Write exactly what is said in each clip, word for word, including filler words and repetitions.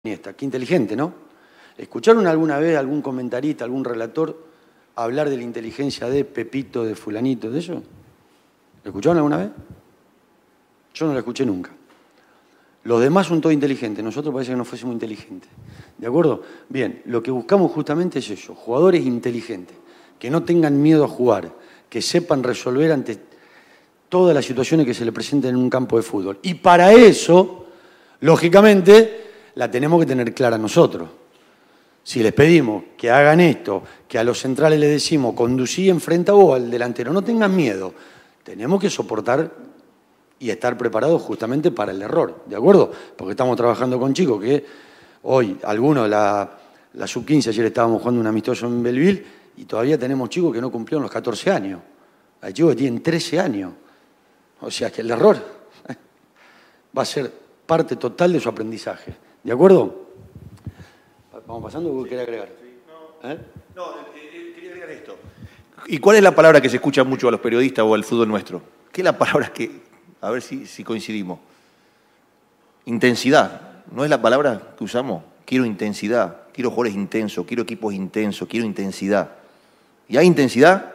Iniesta. Qué inteligente, ¿no? ¿Escucharon alguna vez algún comentarista, algún relator hablar de la inteligencia de Pepito, de fulanito, de eso? ¿Lo escucharon alguna vez? Yo no lo escuché nunca. Los demás son todos inteligentes, nosotros parece que no fuésemos inteligentes. ¿De acuerdo? Bien, lo que buscamos justamente es eso, jugadores inteligentes, que no tengan miedo a jugar, que sepan resolver ante todas las situaciones que se le presenten en un campo de fútbol. Y para eso, lógicamente, la tenemos que tener clara nosotros. Si les pedimos que hagan esto, que a los centrales les decimos, conducí, enfrenta vos al delantero, no tengan miedo, tenemos que soportar y estar preparados justamente para el error, ¿de acuerdo? Porque estamos trabajando con chicos que hoy, algunos, la, la sub quince, ayer estábamos jugando un amistoso en Belleville y todavía tenemos chicos que no cumplieron los catorce años. Hay chicos que tienen trece años. O sea que el error va a ser parte total de su aprendizaje. ¿De acuerdo? ¿Vamos pasando o quería agregar? Sí, no, ¿Eh? no eh, quería agregar esto. ¿Y cuál es la palabra que se escucha mucho a los periodistas o al fútbol nuestro? ¿Qué es la palabra que, a ver si, si coincidimos? Intensidad. ¿No es la palabra que usamos? Quiero intensidad, quiero jugadores intensos, quiero equipos intensos, quiero intensidad. ¿Y hay intensidad?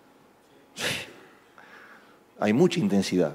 Hay mucha intensidad.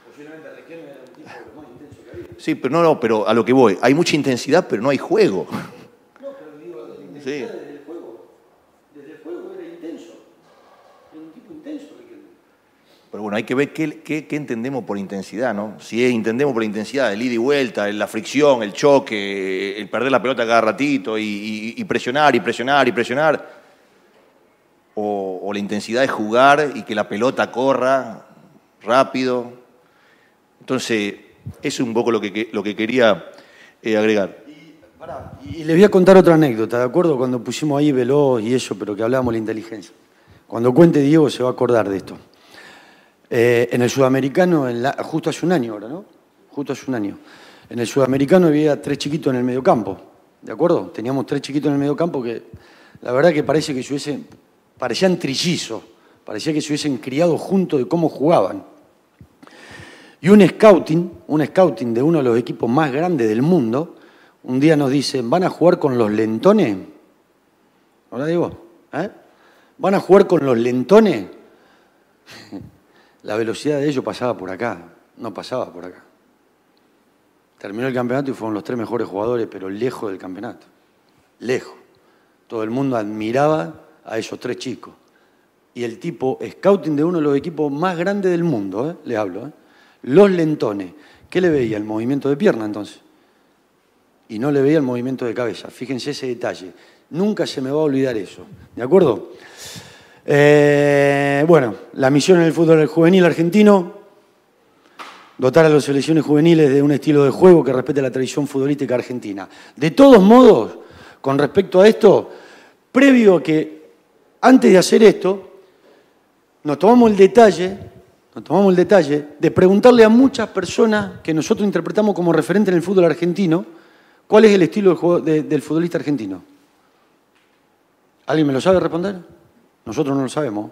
Sí, pero no, no, pero a lo que voy, hay mucha intensidad, pero no hay juego. No, pero digo, la intensidad Sí. desde el juego. Desde el juego era intenso. Era un tipo intenso. Pero bueno, hay que ver qué, qué, qué entendemos por intensidad, ¿no? Si entendemos por intensidad el ida y vuelta, la fricción, el choque, el perder la pelota cada ratito y, y, y presionar y presionar y presionar. O, o la intensidad es jugar y que la pelota corra rápido. Entonces, eso es un poco lo que, lo que quería eh, agregar. Y, pará, y les voy a contar otra anécdota, ¿de acuerdo? Cuando pusimos ahí veloz y eso, pero que hablábamos de la inteligencia. Cuando cuente Diego se va a acordar de esto. Eh, en el sudamericano, en la, justo hace un año ahora, ¿no? Justo hace un año. En el sudamericano había tres chiquitos en el mediocampo, ¿de acuerdo? Teníamos tres chiquitos en el mediocampo que la verdad que parece que se hubiesen, parecían trillizos, parecía que se hubiesen criado juntos de cómo jugaban. Y un scouting, un scouting de uno de los equipos más grandes del mundo, un día nos dice, ¿van a jugar con los lentones? ¿Ahora digo? ¿Eh? ¿Van a jugar con los lentones? La velocidad de ellos pasaba por acá, no pasaba por acá. Terminó el campeonato y fueron los tres mejores jugadores, pero lejos del campeonato. Lejos. Todo el mundo admiraba a esos tres chicos. Y el tipo, scouting de uno de los equipos más grandes del mundo, ¿eh? Le hablo, ¿eh? Los lentones. ¿Qué le veía? El movimiento de pierna, entonces. Y no le veía el movimiento de cabeza. Fíjense ese detalle. Nunca se me va a olvidar eso. ¿De acuerdo? Eh, bueno, la misión en el fútbol juvenil argentino, dotar a las selecciones juveniles de un estilo de juego que respete la tradición futbolística argentina. De todos modos, con respecto a esto, previo a que, antes de hacer esto, nos tomamos el detalle... Nos tomamos el detalle de preguntarle a muchas personas que nosotros interpretamos como referente en el fútbol argentino cuál es el estilo del, juego, de, del futbolista argentino. ¿Alguien me lo sabe responder? Nosotros no lo sabemos.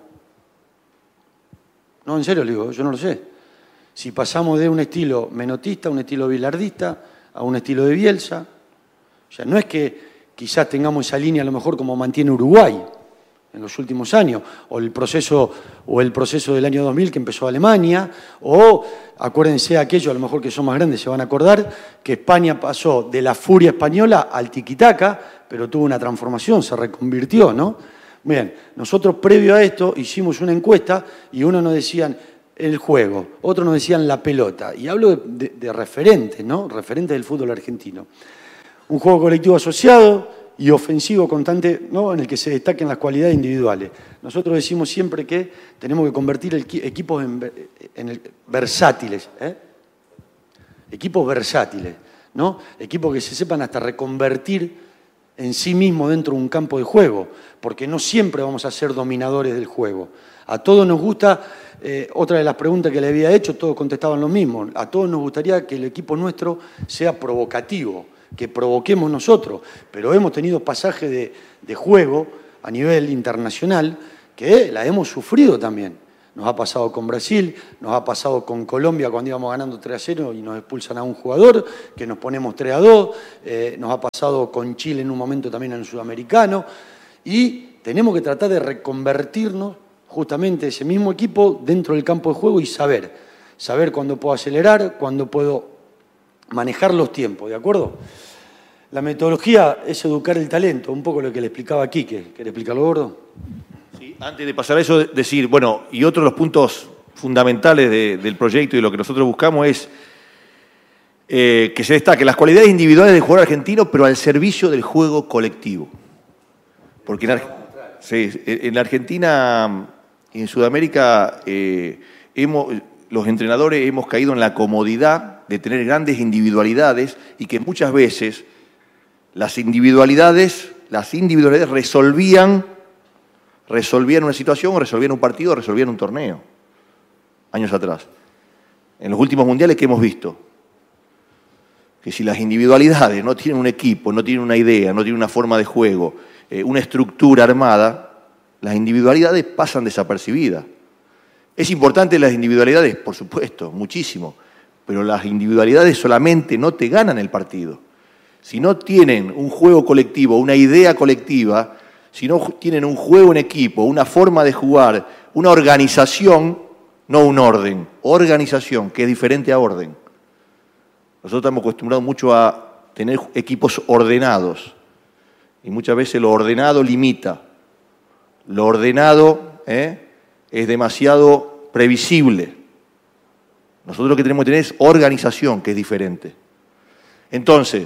No, en serio le digo, yo no lo sé. Si pasamos de un estilo menotista a un estilo bilardista, a un estilo de Bielsa, o sea, no es que quizás tengamos esa línea a lo mejor como mantiene Uruguay en los últimos años, o el proceso o el proceso del año dos mil que empezó Alemania, o acuérdense aquello, a lo mejor que son más grandes se van a acordar, que España pasó de la furia española al tiquitaca, pero tuvo una transformación, se reconvirtió, ¿no? Bien, nosotros previo a esto hicimos una encuesta y uno nos decían el juego, otros nos decían la pelota, y hablo de, de, de referentes, ¿no? Referentes del fútbol argentino. Un juego colectivo asociado y ofensivo constante, ¿no? En el que se destaquen las cualidades individuales. Nosotros decimos siempre que tenemos que convertir el, equipos en, en el, versátiles, ¿eh? Equipos versátiles, ¿no? Equipos que se sepan hasta reconvertir en sí mismos dentro de un campo de juego, porque no siempre vamos a ser dominadores del juego. A todos nos gusta, eh, otra de las preguntas que le había hecho, todos contestaban lo mismo, a todos nos gustaría que el equipo nuestro sea provocativo, que provoquemos nosotros, pero hemos tenido pasajes de, de juego a nivel internacional que la hemos sufrido también. Nos ha pasado con Brasil, nos ha pasado con Colombia cuando íbamos ganando tres a cero y nos expulsan a un jugador, que nos ponemos tres a dos, eh, nos ha pasado con Chile en un momento también en el Sudamericano, y tenemos que tratar de reconvertirnos justamente ese mismo equipo dentro del campo de juego y saber, saber cuándo puedo acelerar, cuándo puedo manejar los tiempos, ¿de acuerdo? La metodología es educar el talento, un poco lo que le explicaba a Quique. ¿Quiere explicarlo, Gordo? Sí, antes de pasar a eso, decir, bueno, y otro de los puntos fundamentales de, del proyecto y de lo que nosotros buscamos es eh, que se destaque las cualidades individuales del jugador argentino, pero al servicio del juego colectivo. Porque en, Ar sí, en Argentina y en Sudamérica eh, hemos, los entrenadores hemos caído en la comodidad de tener grandes individualidades y que muchas veces las individualidades, las individualidades resolvían, resolvían una situación, resolvían un partido, resolvían un torneo, años atrás. En los últimos mundiales que hemos visto, que si las individualidades no tienen un equipo, no tienen una idea, no tienen una forma de juego, eh, una estructura armada, las individualidades pasan desapercibidas. ¿Es importante las individualidades? Por supuesto, muchísimo, pero las individualidades solamente no te ganan el partido. Si no tienen un juego colectivo, una idea colectiva, si no tienen un juego en equipo, una forma de jugar, una organización, no un orden, organización, que es diferente a orden. Nosotros estamos acostumbrados mucho a tener equipos ordenados y muchas veces lo ordenado limita. Lo ordenado ¿eh? es demasiado previsible. Nosotros lo que tenemos que tener es organización, que es diferente. Entonces,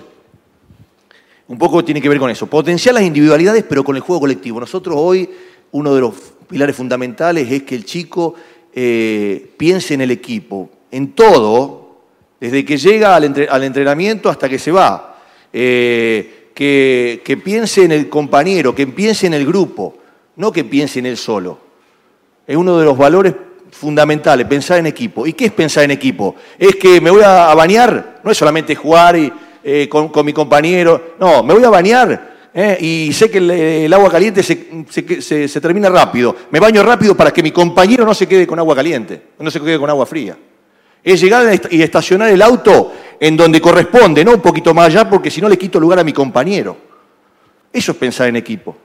un poco tiene que ver con eso. Potenciar las individualidades, pero con el juego colectivo. Nosotros hoy, uno de los pilares fundamentales es que el chico eh, piense en el equipo, en todo, desde que llega al, entre, al entrenamiento hasta que se va. Eh, que, que piense en el compañero, que piense en el grupo, no que piense en él solo. Es uno de los valores fundamentales, pensar en equipo. ¿Y qué es pensar en equipo? Es que me voy a, a bañar, no es solamente jugar y... Eh, con, con mi compañero, no, me voy a bañar eh, y sé que el, el agua caliente se, se, se, se termina rápido, me baño rápido para que mi compañero no se quede con agua caliente, no se quede con agua fría. Es llegar y estacionar el auto en donde corresponde, no un poquito más allá, porque si no le quito lugar a mi compañero. Eso es pensar en equipo.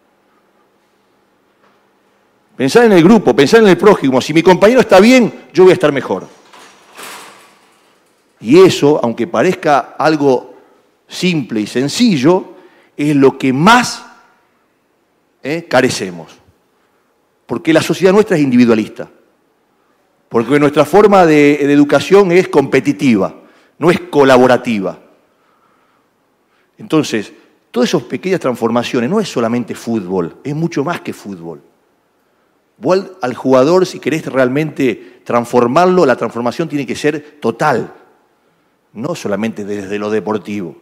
Pensar en el grupo, pensar en el prójimo. Si mi compañero está bien, yo voy a estar mejor. Y eso, aunque parezca algo simple y sencillo, es lo que más eh, carecemos. Porque la sociedad nuestra es individualista. Porque nuestra forma de, de educación es competitiva, no es colaborativa. Entonces, todas esas pequeñas transformaciones no es solamente fútbol, es mucho más que fútbol. Vos al jugador, si querés realmente transformarlo, la transformación tiene que ser total. No solamente desde lo deportivo.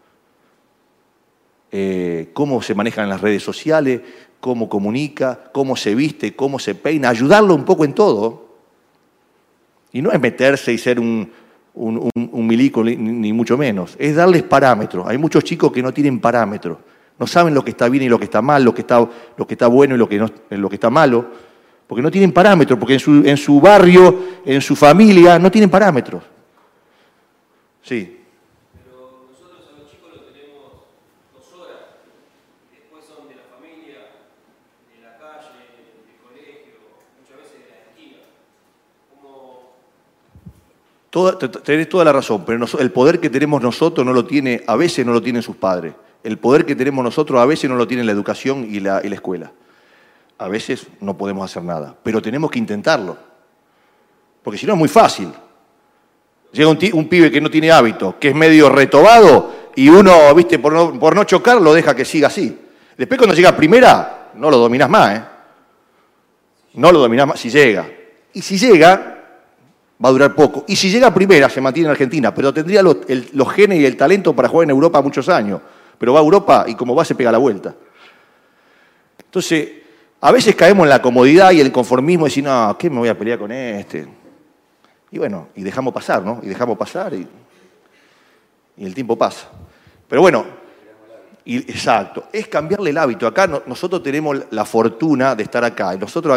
Eh, cómo se manejan las redes sociales, cómo comunica, cómo se viste, cómo se peina, ayudarlo un poco en todo. Y no es meterse y ser un, un, un, un milico, ni, ni mucho menos. Es darles parámetros. Hay muchos chicos que no tienen parámetros. No saben lo que está bien y lo que está mal, lo que está, lo que está bueno y lo que, no, lo que está malo. Porque no tienen parámetros, porque en su, en su barrio, en su familia, no tienen parámetros. Sí. Pero nosotros a los chicos los tenemos dos horas, después son de la familia, de la calle, del colegio, muchas veces de la esquina. Como... Toda, tenés toda la razón, pero nos, el poder que tenemos nosotros no lo tiene, a veces no lo tienen sus padres. El poder que tenemos nosotros a veces no lo tiene la educación y la, y la escuela. A veces no podemos hacer nada, pero tenemos que intentarlo. Porque si no es muy fácil. Llega un, un pibe que no tiene hábito, que es medio retobado, y uno, viste, por no, por no chocar, lo deja que siga así. Después cuando llega a primera, no lo dominás más, ¿eh? No lo dominás más, si llega. Y si llega, va a durar poco. Y si llega a primera, se mantiene en Argentina, pero tendría los, el, los genes y el talento para jugar en Europa muchos años. Pero va a Europa y como va se pega la vuelta. Entonces, a veces caemos en la comodidad y el conformismo de decir, no, ¿qué me voy a pelear con este? Y bueno, y dejamos pasar, ¿no? Y dejamos pasar y, y el tiempo pasa. Pero bueno, y, exacto, es cambiarle el hábito. Acá no, nosotros tenemos la fortuna de estar acá. Y nosotros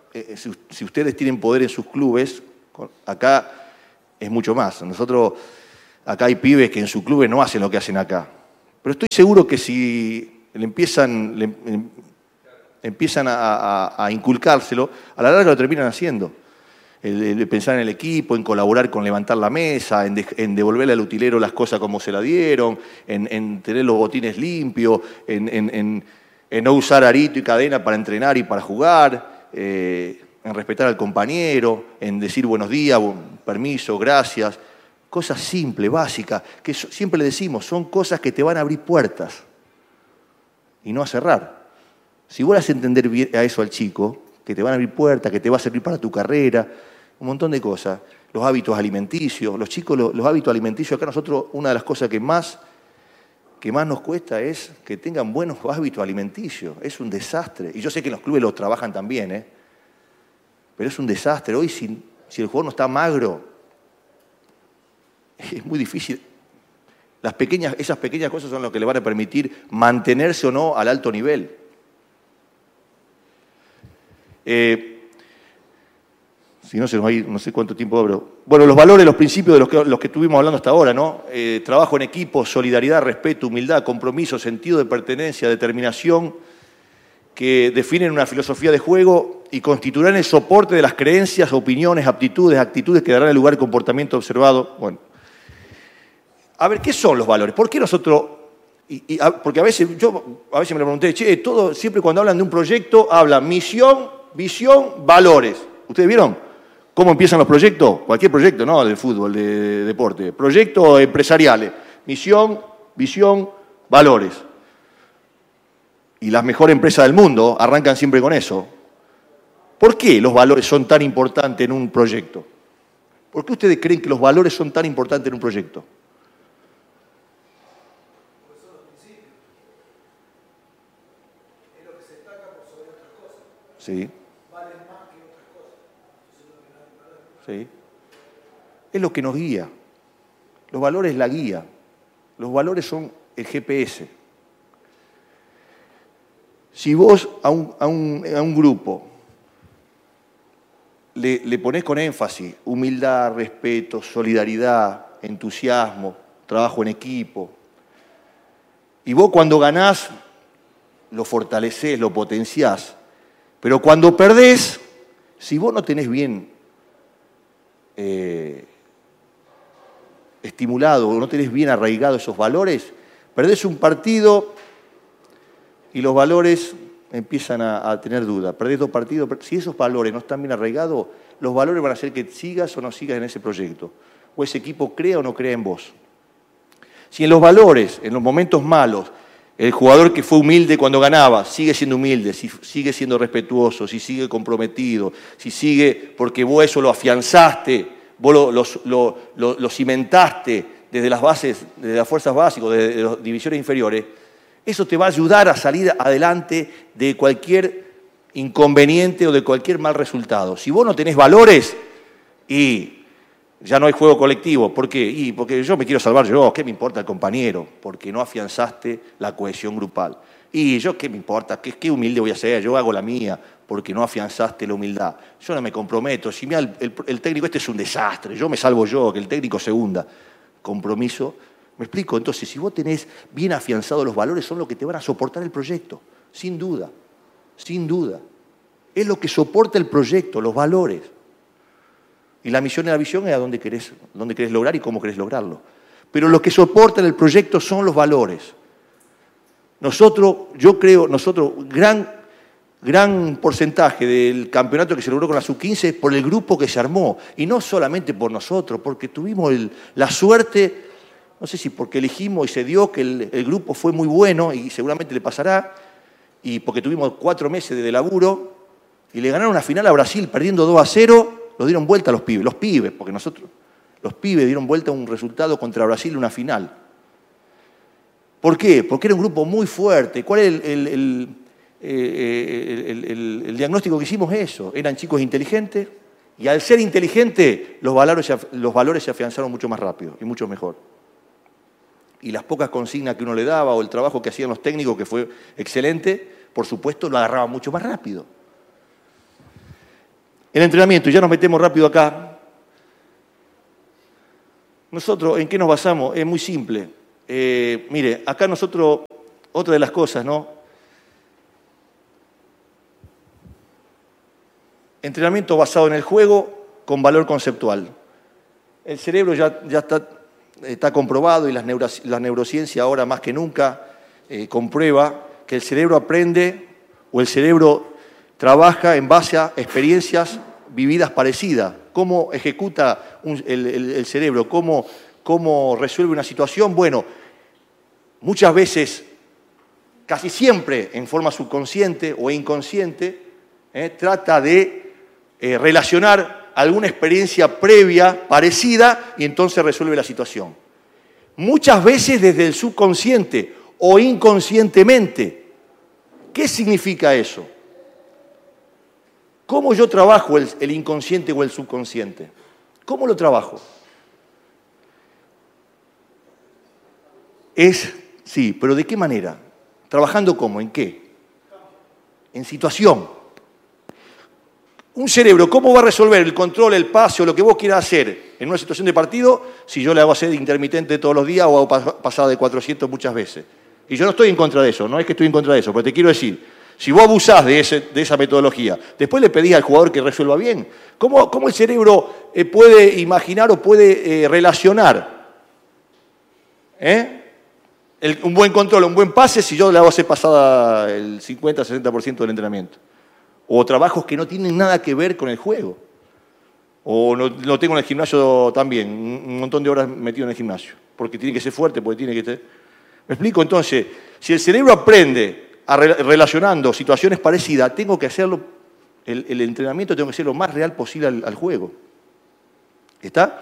eh, si, si ustedes tienen poder en sus clubes, acá es mucho más. Nosotros, acá hay pibes que en sus clubes no hacen lo que hacen acá. Pero estoy seguro que si le empiezan, le, empiezan a, a, a inculcárselo, a la larga lo terminan haciendo. El, el pensar en el equipo, en colaborar con levantar la mesa, en, de, en devolverle al utilero las cosas como se la dieron, en, en tener los botines limpios, en, en, en, en no usar arito y cadena para entrenar y para jugar, eh, en respetar al compañero, en decir buenos días, permiso, gracias. Cosas simples, básicas, que siempre le decimos, son cosas que te van a abrir puertas y no a cerrar. Si vos le haces entender bien a eso al chico, que te van a abrir puertas, que te va a servir para tu carrera, un montón de cosas. Los hábitos alimenticios, los chicos, los, los hábitos alimenticios, acá nosotros una de las cosas que más, que más nos cuesta es que tengan buenos hábitos alimenticios. Es un desastre. Y yo sé que en los clubes los trabajan también, ¿eh? Pero es un desastre. Hoy si, si el jugador no está magro, es muy difícil. Las pequeñas, esas pequeñas cosas son lo que le van a permitir mantenerse o no al alto nivel. Eh, si no se nos va a ir, no sé cuánto tiempo abro. Bueno, los valores, los principios de los que, los que estuvimos hablando hasta ahora, ¿no? Eh, trabajo en equipo, solidaridad, respeto, humildad, compromiso, sentido de pertenencia, determinación, que definen una filosofía de juego y constituirán el soporte de las creencias, opiniones, aptitudes, actitudes que darán lugar al comportamiento observado. Bueno. A ver, ¿qué son los valores? ¿Por qué nosotros...? Y, y, a, porque a veces, yo a veces me lo pregunté, che, todo, siempre cuando hablan de un proyecto, hablan misión, visión, valores. ¿Ustedes vieron cómo empiezan los proyectos? Cualquier proyecto, ¿no? De fútbol, de, de deporte. Proyectos empresariales. Misión, visión, valores. Y las mejores empresas del mundo arrancan siempre con eso. ¿Por qué los valores son tan importantes en un proyecto? ¿Por qué ustedes creen que los valores son tan importantes en un proyecto? Sí. Sí. Es lo que nos guía. Los valores es la guía. Los valores son el G P S. Si vos a un, a un, a un grupo le, le ponés con énfasis humildad, respeto, solidaridad, entusiasmo, trabajo en equipo, y vos cuando ganás lo fortalecés, lo potenciás, pero cuando perdés, si vos no tenés bien eh, estimulado o no tenés bien arraigado esos valores, perdés un partido y los valores empiezan a, a tener duda. Perdés dos partidos, si esos valores no están bien arraigados, los valores van a hacer que sigas o no sigas en ese proyecto, o ese equipo crea o no crea en vos. Si en los valores, en los momentos malos, el jugador que fue humilde cuando ganaba sigue siendo humilde, si sigue siendo respetuoso, si sigue comprometido, si sigue porque vos eso lo afianzaste, vos lo, lo, lo, lo, lo cimentaste desde las bases, desde las fuerzas básicas, desde las divisiones inferiores, eso te va a ayudar a salir adelante de cualquier inconveniente o de cualquier mal resultado. Si vos no tenés valores y ya no hay juego colectivo. ¿Por qué? Y porque yo me quiero salvar yo, ¿qué me importa el compañero? Porque no afianzaste la cohesión grupal. Y yo, ¿qué me importa? ¿Qué, qué humilde voy a ser? Yo hago la mía, porque no afianzaste la humildad. Yo no me comprometo. Si mira, el, el, el técnico este es un desastre, yo me salvo yo, que el técnico se hunda. Compromiso. ¿Me explico? Entonces, si vos tenés bien afianzados los valores, son los que te van a soportar el proyecto. Sin duda. Sin duda. Es lo que soporta el proyecto, los valores. Y la misión y la visión es a dónde querés, dónde querés lograr y cómo querés lograrlo. Pero lo que soportan el proyecto son los valores. Nosotros, yo creo, nosotros, gran, gran porcentaje del campeonato que se logró con la sub quince es por el grupo que se armó. Y no solamente por nosotros, porque tuvimos el, la suerte, no sé si porque elegimos y se dio que el, el grupo fue muy bueno y seguramente le pasará, y porque tuvimos cuatro meses de laburo y le ganaron una final a Brasil perdiendo dos a cero. Lo dieron vuelta a los pibes, los pibes, porque nosotros, los pibes dieron vuelta a un resultado contra Brasil en una final. ¿Por qué? Porque era un grupo muy fuerte. ¿Cuál es el, el, el, el, el, el, el diagnóstico que hicimos? Eso. Eran chicos inteligentes y al ser inteligentes los valores, los valores se afianzaron mucho más rápido y mucho mejor. Y las pocas consignas que uno le daba o el trabajo que hacían los técnicos, que fue excelente, por supuesto lo agarraba mucho más rápido. el entrenamiento, y ya nos metemos rápido acá. Nosotros, ¿en qué nos basamos? Es muy simple. Eh, mire, acá nosotros, otra de las cosas, ¿no? Entrenamiento basado en el juego con valor conceptual. El cerebro ya, ya está, está comprobado y las neuro, la neurociencia ahora más que nunca eh, comprueba que el cerebro aprende o el cerebro trabaja en base a experiencias vividas parecidas. ¿Cómo ejecuta un, el, el, el cerebro? ¿Cómo, ¿Cómo resuelve una situación? Bueno, muchas veces, casi siempre en forma subconsciente o inconsciente, eh, trata de eh, relacionar alguna experiencia previa parecida y entonces resuelve la situación. Muchas veces desde el subconsciente o inconscientemente. ¿Qué significa eso? ¿Cómo yo trabajo el, el inconsciente o el subconsciente? ¿Cómo lo trabajo? Es, sí, pero ¿de qué manera? ¿Trabajando cómo? ¿En qué? En situación. Un cerebro, ¿cómo va a resolver el control, el pase o lo que vos quieras hacer en una situación de partido si yo le hago hacer intermitente todos los días o hago pasada de cuatrocientos muchas veces? Y yo no estoy en contra de eso, no es que estoy en contra de eso, pero te quiero decir, si vos abusás de, ese, de esa metodología, después le pedís al jugador que resuelva bien. ¿Cómo, cómo el cerebro eh, puede imaginar o puede eh, relacionar ¿eh? el, un buen control, un buen pase si yo le hago hacer pasada el cincuenta a sesenta por ciento del entrenamiento? O trabajos que no tienen nada que ver con el juego. O lo no, no tengo en el gimnasio también, un montón de horas metido en el gimnasio, porque tiene que ser fuerte, porque tiene que ser... ¿Me explico? Entonces, si el cerebro aprende a re relacionando situaciones parecidas, tengo que hacerlo, el, el entrenamiento tengo que hacerlo lo más real posible al, al juego. ¿Está?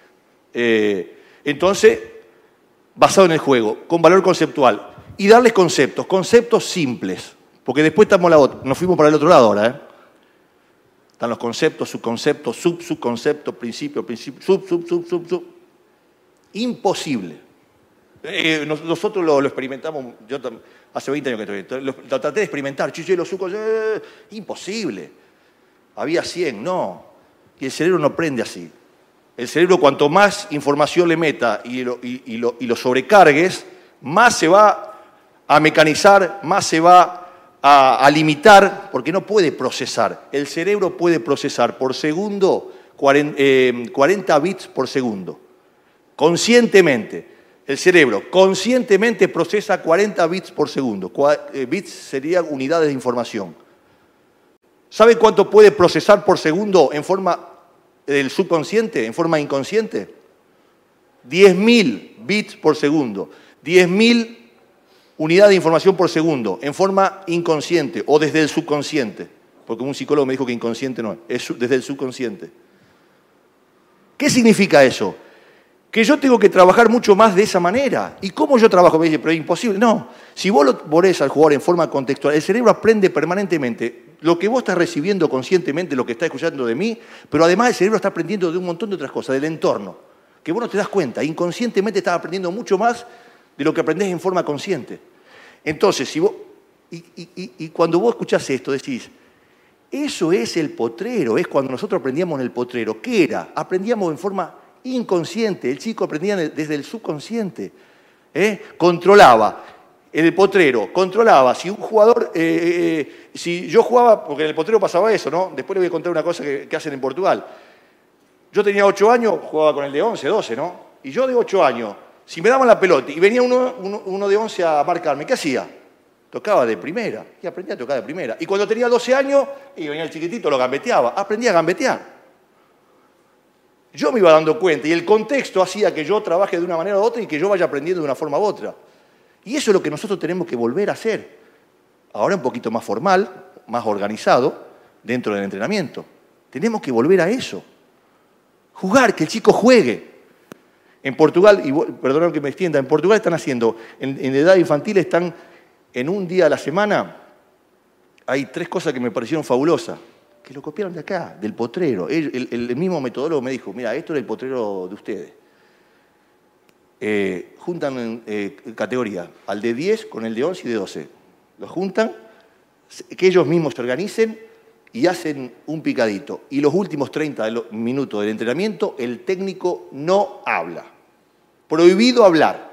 Eh, entonces, basado en el juego, con valor conceptual. Y darles conceptos, conceptos simples. Porque después estamos la otra, nos fuimos para el otro lado ahora, ¿eh? Están los conceptos, subconceptos, sub, subconceptos, principio, principio, sub, sub, sub, sub, sub. Imposible. Eh, nosotros lo, lo experimentamos, yo hace veinte años que estoy, lo, lo traté de experimentar, chiche, los sucos, eh, imposible. Había cien, no. Y el cerebro no aprende así. El cerebro, cuanto más información le meta y lo, y, y lo, y lo sobrecargues, más se va a mecanizar, más se va a, a limitar, porque no puede procesar. El cerebro puede procesar por segundo cuarenta, eh, cuarenta bits por segundo, conscientemente. El cerebro conscientemente procesa cuarenta bits por segundo. Bits serían unidades de información. ¿Sabe cuánto puede procesar por segundo en forma del subconsciente, en forma inconsciente? diez mil bits por segundo. diez mil unidades de información por segundo en forma inconsciente o desde el subconsciente. Porque un psicólogo me dijo que inconsciente no, es desde el subconsciente. ¿Qué significa eso? Que yo tengo que trabajar mucho más de esa manera. ¿Y cómo yo trabajo? Me dice, pero es imposible. No, si vos lo ponés al jugador en forma contextual, el cerebro aprende permanentemente lo que vos estás recibiendo conscientemente, lo que está escuchando de mí, pero además el cerebro está aprendiendo de un montón de otras cosas, del entorno, que vos no te das cuenta. Inconscientemente estás aprendiendo mucho más de lo que aprendés en forma consciente. Entonces, si vos, y, y, y, y cuando vos escuchás esto, decís, eso es el potrero, es cuando nosotros aprendíamos en el potrero. ¿Qué era? Aprendíamos en forma inconsciente, el chico aprendía desde el subconsciente, ¿eh? Controlaba, en el potrero, controlaba, si un jugador, eh, eh, si yo jugaba, porque en el potrero pasaba eso, ¿no? Después le voy a contar una cosa que, que hacen en Portugal. Yo tenía ocho años, jugaba con el de once, doce, ¿no? Y yo de ocho años, si me daban la pelota y venía uno, uno, uno de once a marcarme, ¿qué hacía? Tocaba de primera, y aprendía a tocar de primera. Y cuando tenía doce años, y venía el chiquitito, lo gambeteaba, aprendía a gambetear. Yo me iba dando cuenta y el contexto hacía que yo trabaje de una manera u otra y que yo vaya aprendiendo de una forma u otra. Y eso es lo que nosotros tenemos que volver a hacer. Ahora un poquito más formal, más organizado, dentro del entrenamiento. Tenemos que volver a eso. Jugar, que el chico juegue. En Portugal, y perdón que me extienda, en Portugal están haciendo, en, en edad infantil están en un día a la semana, hay tres cosas que me parecieron fabulosas. Que lo copiaron de acá, del potrero. El, el, el mismo metodólogo me dijo, mira, esto es el potrero de ustedes. Eh, juntan eh, categoría al de diez con el de once y de doce. Los juntan, que ellos mismos se organicen y hacen un picadito, y los últimos treinta minutos del entrenamiento, el técnico no habla. Prohibido hablar.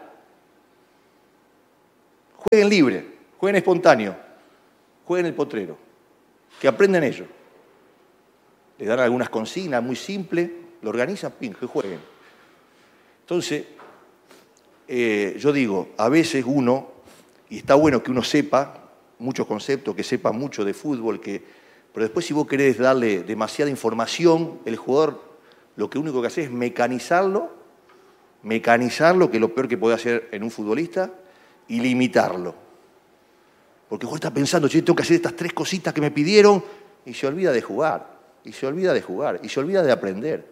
Jueguen libre, jueguen espontáneo, jueguen el potrero, que aprendan ellos. Les dan algunas consignas muy simples, lo organizan, pin, que jueguen. Entonces, eh, yo digo, a veces uno, y está bueno que uno sepa muchos conceptos, que sepa mucho de fútbol, que, pero después si vos querés darle demasiada información, el jugador lo que único que hace es mecanizarlo, mecanizarlo, que es lo peor que puede hacer en un futbolista, y limitarlo. Porque vos estás pensando, che, tengo que hacer estas tres cositas que me pidieron, y se olvida de jugar. Y se olvida de jugar, y se olvida de aprender.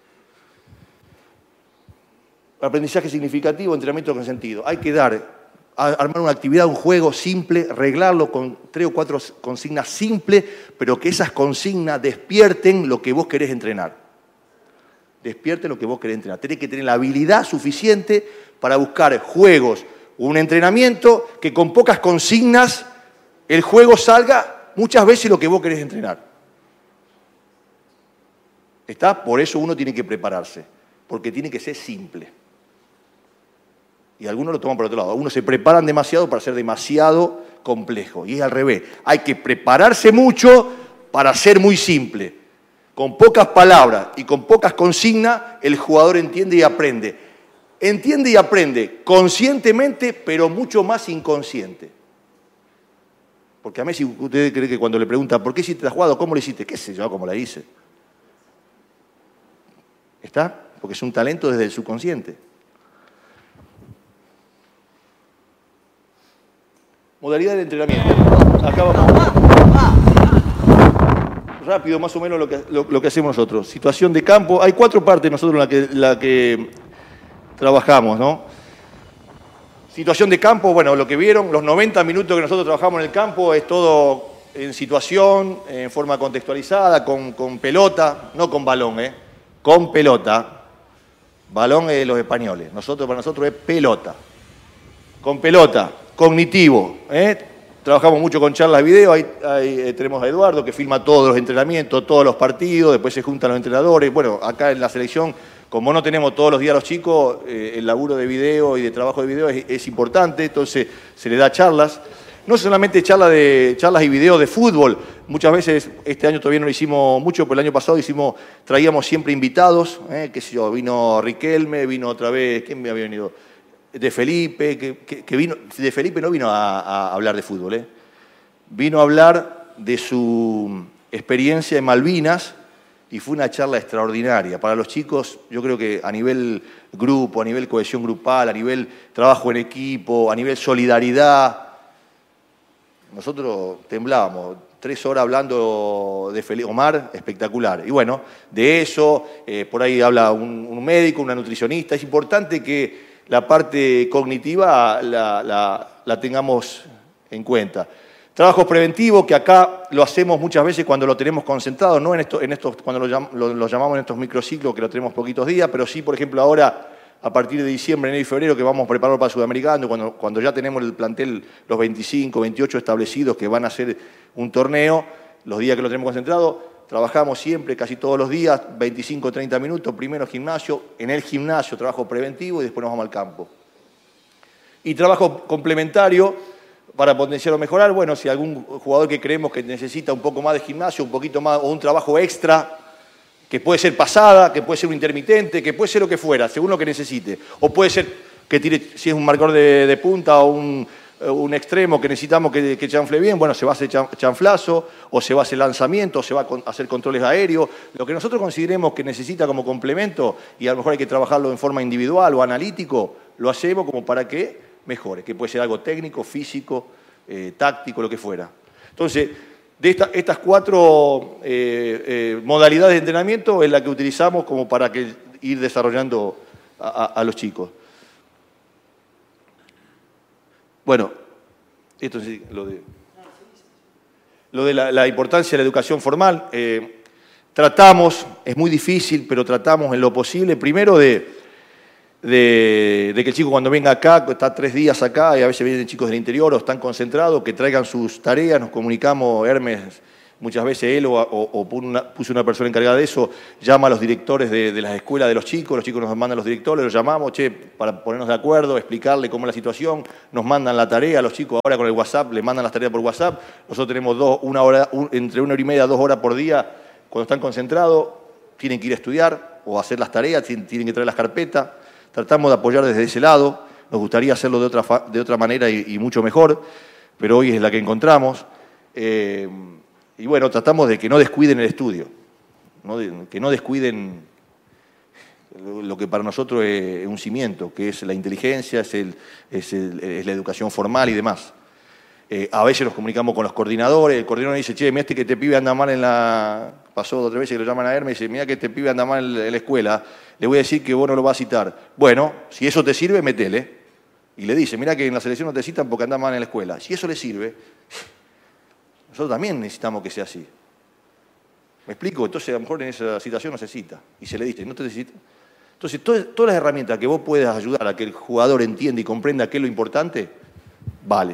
Aprendizaje significativo, entrenamiento con sentido. Hay que dar, a, armar una actividad, un juego simple, arreglarlo con tres o cuatro consignas simples, pero que esas consignas despierten lo que vos querés entrenar. Despierten lo que vos querés entrenar. Tenés que tener la habilidad suficiente para buscar juegos, un entrenamiento que con pocas consignas el juego salga muchas veces lo que vos querés entrenar. ¿Está? Por eso uno tiene que prepararse, porque tiene que ser simple. Y algunos lo toman por otro lado. Algunos se preparan demasiado para ser demasiado complejo. Y es al revés. Hay que prepararse mucho para ser muy simple. Con pocas palabras y con pocas consignas, el jugador entiende y aprende. Entiende y aprende conscientemente, pero mucho más inconsciente. Porque a Messi, usted cree que cuando le preguntan, ¿por qué hiciste la jugada? ¿Cómo lo hiciste? ¿Qué sé yo cómo la hice? ¿Está? Porque es un talento desde el subconsciente. Modalidad de entrenamiento. Acá vamos. Rápido, más o menos lo que, lo, lo que hacemos nosotros. Situación de campo. Hay cuatro partes nosotros en la que, la que trabajamos, ¿no? Situación de campo, bueno, lo que vieron, los noventa minutos que nosotros trabajamos en el campo es todo en situación, en forma contextualizada, con, con pelota, no con balón, ¿eh? Con pelota. Balón es de los españoles. Nosotros, para nosotros es pelota. Con pelota, cognitivo. ¿eh? Trabajamos mucho con charlas de video. Ahí, ahí eh, tenemos a Eduardo que filma todos los entrenamientos, todos los partidos. Después se juntan los entrenadores. Bueno, acá en la selección, como no tenemos todos los días los chicos, eh, el laburo de video y de trabajo de video es, es importante. Entonces se le da charlas. No solamente charlas, de, charlas y videos de fútbol, muchas veces, este año todavía no lo hicimos mucho, pero el año pasado hicimos, traíamos siempre invitados, ¿eh? qué sé yo, vino Riquelme, vino otra vez, ¿quién me había venido? De Felipe, que, que, que vino, de Felipe no vino a, a hablar de fútbol, ¿eh? Vino a hablar de su experiencia en Malvinas y fue una charla extraordinaria. Para los chicos, yo creo que a nivel grupo, a nivel cohesión grupal, a nivel trabajo en equipo, a nivel solidaridad, nosotros temblábamos, tres horas hablando de Felipe Omar, espectacular. Y bueno, de eso, eh, por ahí habla un, un médico, una nutricionista. Es importante que la parte cognitiva la, la, la tengamos en cuenta. Trabajos preventivos, que acá lo hacemos muchas veces cuando lo tenemos concentrado, no en, esto, en estos, cuando lo, lo, lo llamamos en estos microciclos, que lo tenemos poquitos días, pero sí, por ejemplo, ahora, a partir de diciembre, enero y febrero, que vamos a preparar para el Sudamericano, cuando, cuando ya tenemos el plantel, los veinticinco, veintiocho establecidos que van a hacer un torneo, los días que lo tenemos concentrado, trabajamos siempre, casi todos los días, veinticinco, treinta minutos, primero gimnasio, en el gimnasio trabajo preventivo y después nos vamos al campo. Y trabajo complementario para potenciar o mejorar, bueno, si algún jugador que creemos que necesita un poco más de gimnasio, un poquito más, o un trabajo extra, que puede ser pasada, que puede ser un intermitente, que puede ser lo que fuera, según lo que necesite. O puede ser que tire, si es un marcador de, de punta o un, un extremo que necesitamos que, que chanfle bien, bueno, se va a hacer chanflazo, o se va a hacer lanzamiento, o se va a hacer controles aéreos. Lo que nosotros consideremos que necesita como complemento, y a lo mejor hay que trabajarlo en forma individual o analítico, lo hacemos como para que mejore, que puede ser algo técnico, físico, eh, táctico, lo que fuera. Entonces, de esta, estas cuatro eh, eh, modalidades de entrenamiento es la que utilizamos como para que, ir desarrollando a, a, a los chicos. Bueno, esto es lo de, lo de la, la importancia de la educación formal. Eh, tratamos, es muy difícil, pero tratamos en lo posible, primero de, de, de que el chico cuando venga acá, está tres días acá, y a veces vienen chicos del interior o están concentrados, que traigan sus tareas, nos comunicamos, Hermes muchas veces él o, o, o puso una persona encargada de eso, llama a los directores de, de las escuelas de los chicos, los chicos nos mandan a los directores, los llamamos, che, para ponernos de acuerdo, explicarle cómo es la situación, nos mandan la tarea, los chicos ahora con el WhatsApp, le mandan las tareas por WhatsApp, nosotros tenemos dos, una hora, un, entre una hora y media, dos horas por día, cuando están concentrados, tienen que ir a estudiar o a hacer las tareas, tienen, tienen que traer las carpetas, tratamos de apoyar desde ese lado, nos gustaría hacerlo de otra, de otra manera y, y mucho mejor, pero hoy es la que encontramos. Eh, y bueno, tratamos de que no descuiden el estudio, ¿no? De, que no descuiden lo que para nosotros es un cimiento, que es la inteligencia, es, el, es, el, es la educación formal y demás. Eh, a veces nos comunicamos con los coordinadores, el coordinador dice, che, mira este que este pibe anda mal en la... Pasó dos o tres veces que lo llaman a Hermes y dice, mira que este pibe anda mal en la escuela, le voy a decir que vos no lo vas a citar. Bueno, si eso te sirve, metele. Y le dice, mira que en la selección no te citan porque anda mal en la escuela. Si eso le sirve, nosotros también necesitamos que sea así. ¿Me explico? Entonces a lo mejor en esa situación no se cita. Y se le dice, no te cita. Entonces todas, todas las herramientas que vos puedas ayudar a que el jugador entienda y comprenda qué es lo importante, vale.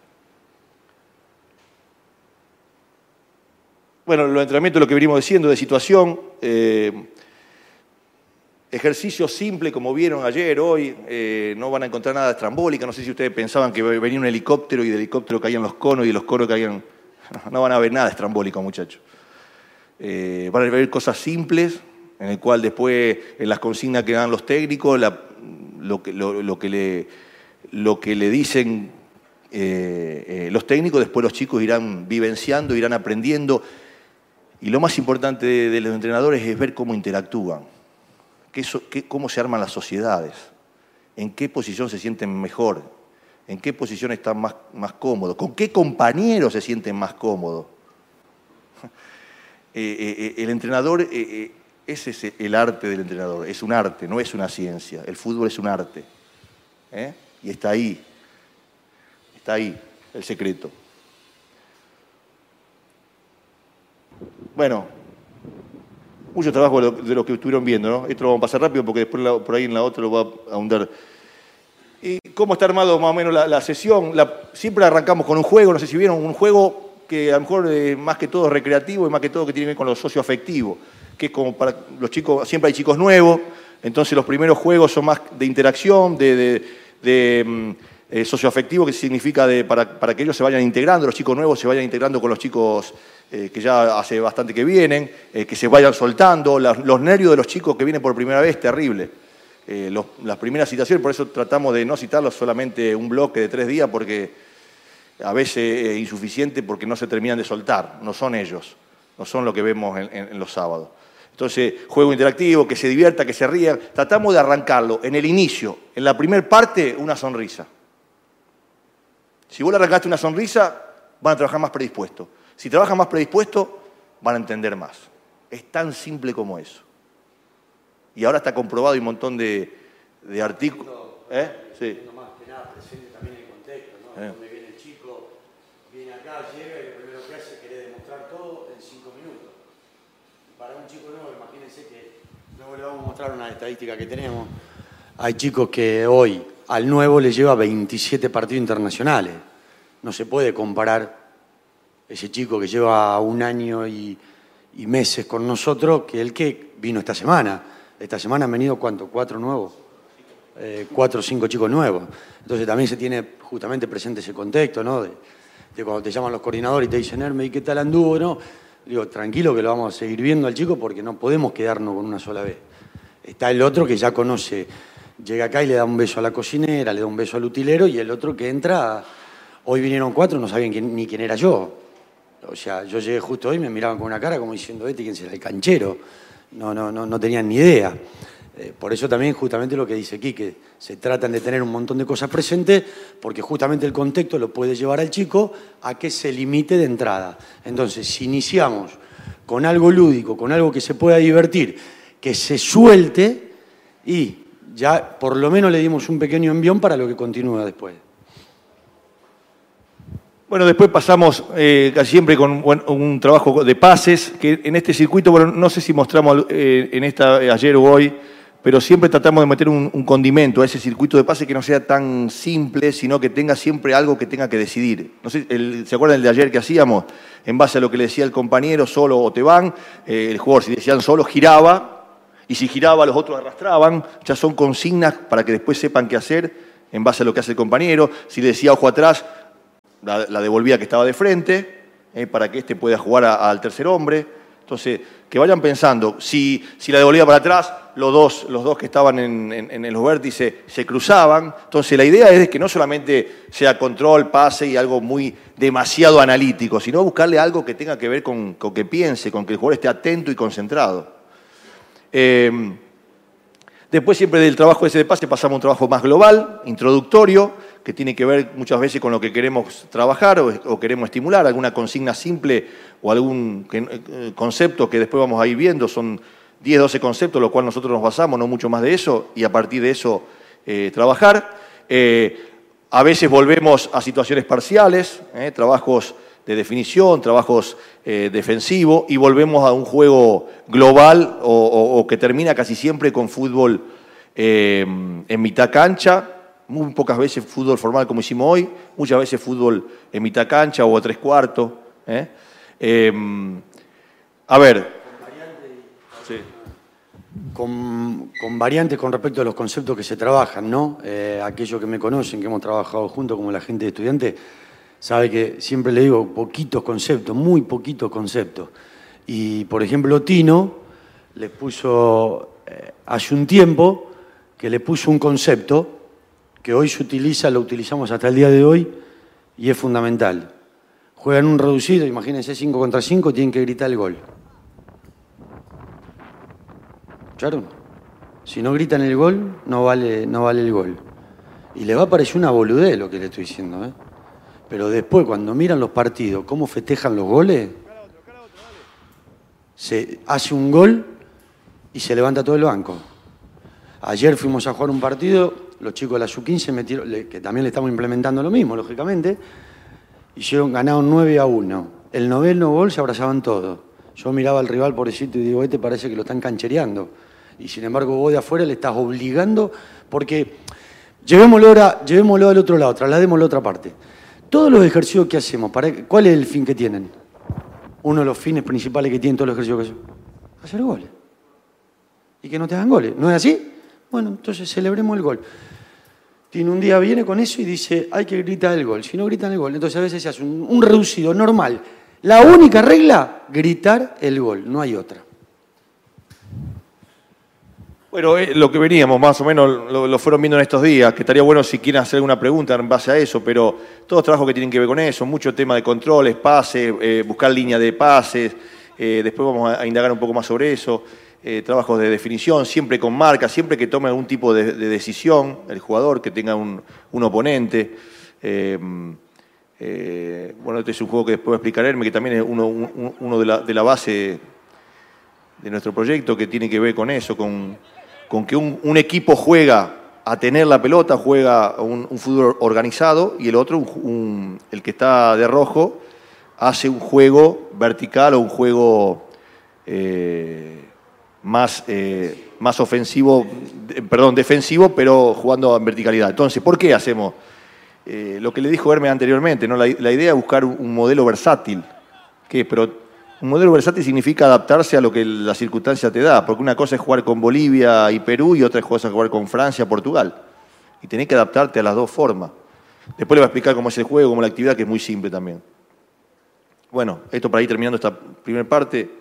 Bueno, los entrenamientos, lo que venimos diciendo, de situación, eh, ejercicio simple, como vieron ayer, hoy, eh, no van a encontrar nada estrambólica, no sé si ustedes pensaban que venía un helicóptero y del helicóptero caían los conos y de los conos caían... No van a ver nada estrambólico, muchachos. Eh, van a ver cosas simples, en el cual después, en las consignas que dan los técnicos, la, lo, que, lo, lo, que le, lo que le dicen eh, eh, los técnicos, después los chicos irán vivenciando, irán aprendiendo. Y lo más importante de, de los entrenadores es ver cómo interactúan, qué, qué, cómo se arman las sociedades, en qué posición se sienten mejor, en qué posición están más, más cómodos, con qué compañeros se sienten más cómodos. Eh, eh, el entrenador, eh, eh, ese es el arte del entrenador, es un arte, no es una ciencia. El fútbol es un arte. ¿eh? Y está ahí, está ahí el secreto. Bueno, mucho trabajo de lo, de lo que estuvieron viendo, ¿no? Esto lo vamos a pasar rápido porque después la, por ahí en la otra lo voy a ahondar. ¿Y cómo está armado más o menos la, la sesión? La, siempre arrancamos con un juego, no sé si vieron, un juego que a lo mejor eh, más que todo es recreativo y más que todo que tiene que ver con lo socioafectivo, que es como para los chicos, siempre hay chicos nuevos, entonces los primeros juegos son más de interacción, de, de, de eh, socioafectivo, que significa de, para, para que ellos se vayan integrando, los chicos nuevos se vayan integrando con los chicos eh, que ya hace bastante que vienen, eh, que se vayan soltando, la, los nervios de los chicos que vienen por primera vez, terrible. Eh, los, las primeras citaciones, por eso tratamos de no citarlos solamente un bloque de tres días, porque a veces es insuficiente porque no se terminan de soltar, no son ellos, no son lo que vemos en, en, en los sábados. Entonces, juego interactivo, que se divierta, que se ría, tratamos de arrancarlo en el inicio, en la primera parte, una sonrisa. Si vos le arrancaste una sonrisa, van a trabajar más predispuestos. Si trabajan más predispuestos, van a entender más. Es tan simple como eso. Y ahora está comprobado y un montón de, de artículos. ¿Eh? Sí. Más que nada, presente también el contexto, ¿no? Eh. Donde viene el chico, viene acá, llega y lo primero que hace es querer demostrar todo en cinco minutos. Para un chico nuevo, imagínense que luego le vamos a mostrar una estadística que tenemos. Hay chicos que hoy al nuevo le lleva veintisiete partidos internacionales. No se puede comparar ese chico que lleva un año y, y meses con nosotros que el que vino esta semana. Esta semana han venido, ¿cuánto? ¿Cuatro nuevos? Eh, cuatro o cinco chicos nuevos. Entonces también se tiene justamente presente ese contexto, ¿no? De, de cuando te llaman los coordinadores y te dicen, Hermes, ¿y qué tal anduvo? ¿No? Digo, tranquilo que lo vamos a seguir viendo al chico porque no podemos quedarnos con una sola vez. Está el otro que ya conoce, llega acá y le da un beso a la cocinera, le da un beso al utilero, y el otro que entra, hoy vinieron cuatro, no sabían quién, ni quién era yo. O sea, yo llegué justo hoy y me miraban con una cara como diciendo, este, ¿quién será el canchero? No, no, no, no tenían ni idea. Eh, por eso también justamente lo que dice aquí, que se tratan de tener un montón de cosas presentes, porque justamente el contexto lo puede llevar al chico a que se limite de entrada. Entonces, si iniciamos con algo lúdico, con algo que se pueda divertir, que se suelte, y ya por lo menos le dimos un pequeño envión para lo que continúa después. Bueno, después pasamos eh, casi siempre con bueno, un trabajo de pases, que en este circuito, bueno, no sé si mostramos eh, en esta ayer o hoy, pero siempre tratamos de meter un, un condimento a ese circuito de pase que no sea tan simple, sino que tenga siempre algo que tenga que decidir. No sé, el, ¿se acuerdan del de ayer que hacíamos? En base a lo que le decía el compañero, solo o te van, eh, el jugador, si decían solo, giraba, y si giraba los otros arrastraban. Ya son consignas para que después sepan qué hacer en base a lo que hace el compañero. Si le decía ojo atrás, la, la devolvía que estaba de frente, eh, para que éste pueda jugar a, al tercer hombre. Entonces, que vayan pensando, si, si la devolvía para atrás, los dos, los dos que estaban en, en, en los vértices se cruzaban. Entonces, la idea es que no solamente sea control, pase y algo muy demasiado analítico, sino buscarle algo que tenga que ver con, con que piense, con que el jugador esté atento y concentrado. Eh, después, siempre del trabajo ese de pase, pasamos a un trabajo más global, introductorio, que tiene que ver muchas veces con lo que queremos trabajar o, o queremos estimular, alguna consigna simple o algún que, eh, concepto que después vamos a ir viendo. Son diez, doce conceptos, los cuales nosotros nos basamos, no mucho más de eso, y a partir de eso eh, trabajar. Eh, a veces volvemos a situaciones parciales, eh, trabajos de definición, trabajos eh, defensivos, y volvemos a un juego global o, o, o que termina casi siempre con fútbol eh, en mitad cancha. Muy pocas veces fútbol formal como hicimos hoy, muchas veces fútbol en mitad cancha o a tres cuartos. ¿eh? Eh, a ver. Sí. Con, con variantes con respecto a los conceptos que se trabajan, ¿no? Eh, aquellos que me conocen, que hemos trabajado juntos como la gente de estudiante, sabe que siempre le digo poquitos conceptos, muy poquitos conceptos. Y, por ejemplo, Tino le puso, eh, hace un tiempo, que le puso un concepto que hoy se utiliza, lo utilizamos hasta el día de hoy, y es fundamental. Juegan un reducido, imagínense cinco contra cinco, tienen que gritar el gol. ¿Escucharon? Si no gritan el gol, no vale, no vale el gol. Y le va a parecer una boludez lo que le estoy diciendo, ¿eh? Pero después, cuando miran los partidos, cómo festejan los goles, se hace un gol y se levanta todo el banco. Ayer fuimos a jugar un partido, los chicos de la sub quince metieron, que también le estamos implementando lo mismo, lógicamente, hicieron, ganaron nueve a uno. El noveno gol se abrazaban todos. Yo miraba al rival, pobrecito, y digo, este parece que lo están canchereando. Y sin embargo, vos de afuera le estás obligando, porque llevémoslo, ahora, llevémoslo al otro lado, trasladémoslo a otra parte. Todos los ejercicios que hacemos, ¿para, ¿cuál es el fin que tienen? Uno de los fines principales que tienen todos los ejercicios que hacemos. Hacer goles. Y que no te hagan goles. ¿No es así? Bueno, entonces celebremos el gol. Tiene un día, viene con eso y dice, hay que gritar el gol. Si no gritan el gol, entonces a veces se hace un, un reducido normal. La única regla, gritar el gol, no hay otra. Bueno, eh, lo que veníamos más o menos lo, lo fueron viendo en estos días, que estaría bueno si quieren hacer alguna pregunta en base a eso, pero todos trabajos que tienen que ver con eso, mucho tema de controles, pases, eh, buscar línea de pases, eh, después vamos a, a indagar un poco más sobre eso. Eh, trabajos de definición, siempre con marca, siempre que tome algún tipo de, de decisión el jugador, que tenga un, un oponente. Eh, eh, bueno, este es un juego que después va a explicar Hermes, que también es uno, un, uno de, la, de la base de nuestro proyecto, que tiene que ver con eso, con, con que un, un equipo juega a tener la pelota, juega un, un fútbol organizado, y el otro, un, un, el que está de rojo, hace un juego vertical o un juego... Eh, Más, eh, más ofensivo, de, perdón, defensivo, pero jugando en verticalidad. Entonces, ¿por qué hacemos? Eh, lo que le dijo Hermes anteriormente, ¿no? La, la idea es buscar un, un modelo versátil. ¿Qué? Pero un modelo versátil significa adaptarse a lo que la circunstancia te da, porque una cosa es jugar con Bolivia y Perú y otra cosa es jugar con Francia, Portugal. Y tenés que adaptarte a las dos formas. Después le voy a explicar cómo es el juego, cómo es la actividad, que es muy simple también. Bueno, esto para ir terminando esta primera parte.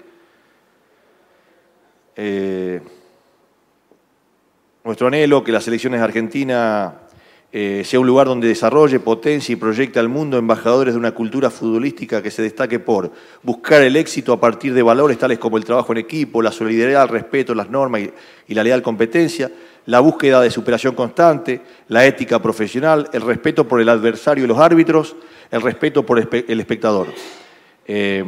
Eh, nuestro anhelo, que las selecciones argentinas eh, sea un lugar donde desarrolle, potencie y proyecte al mundo embajadores de una cultura futbolística que se destaque por buscar el éxito a partir de valores tales como el trabajo en equipo, la solidaridad, el respeto, las normas y, y la leal competencia, la búsqueda de superación constante, la ética profesional, el respeto por el adversario y los árbitros, el respeto por el espectador. Eh,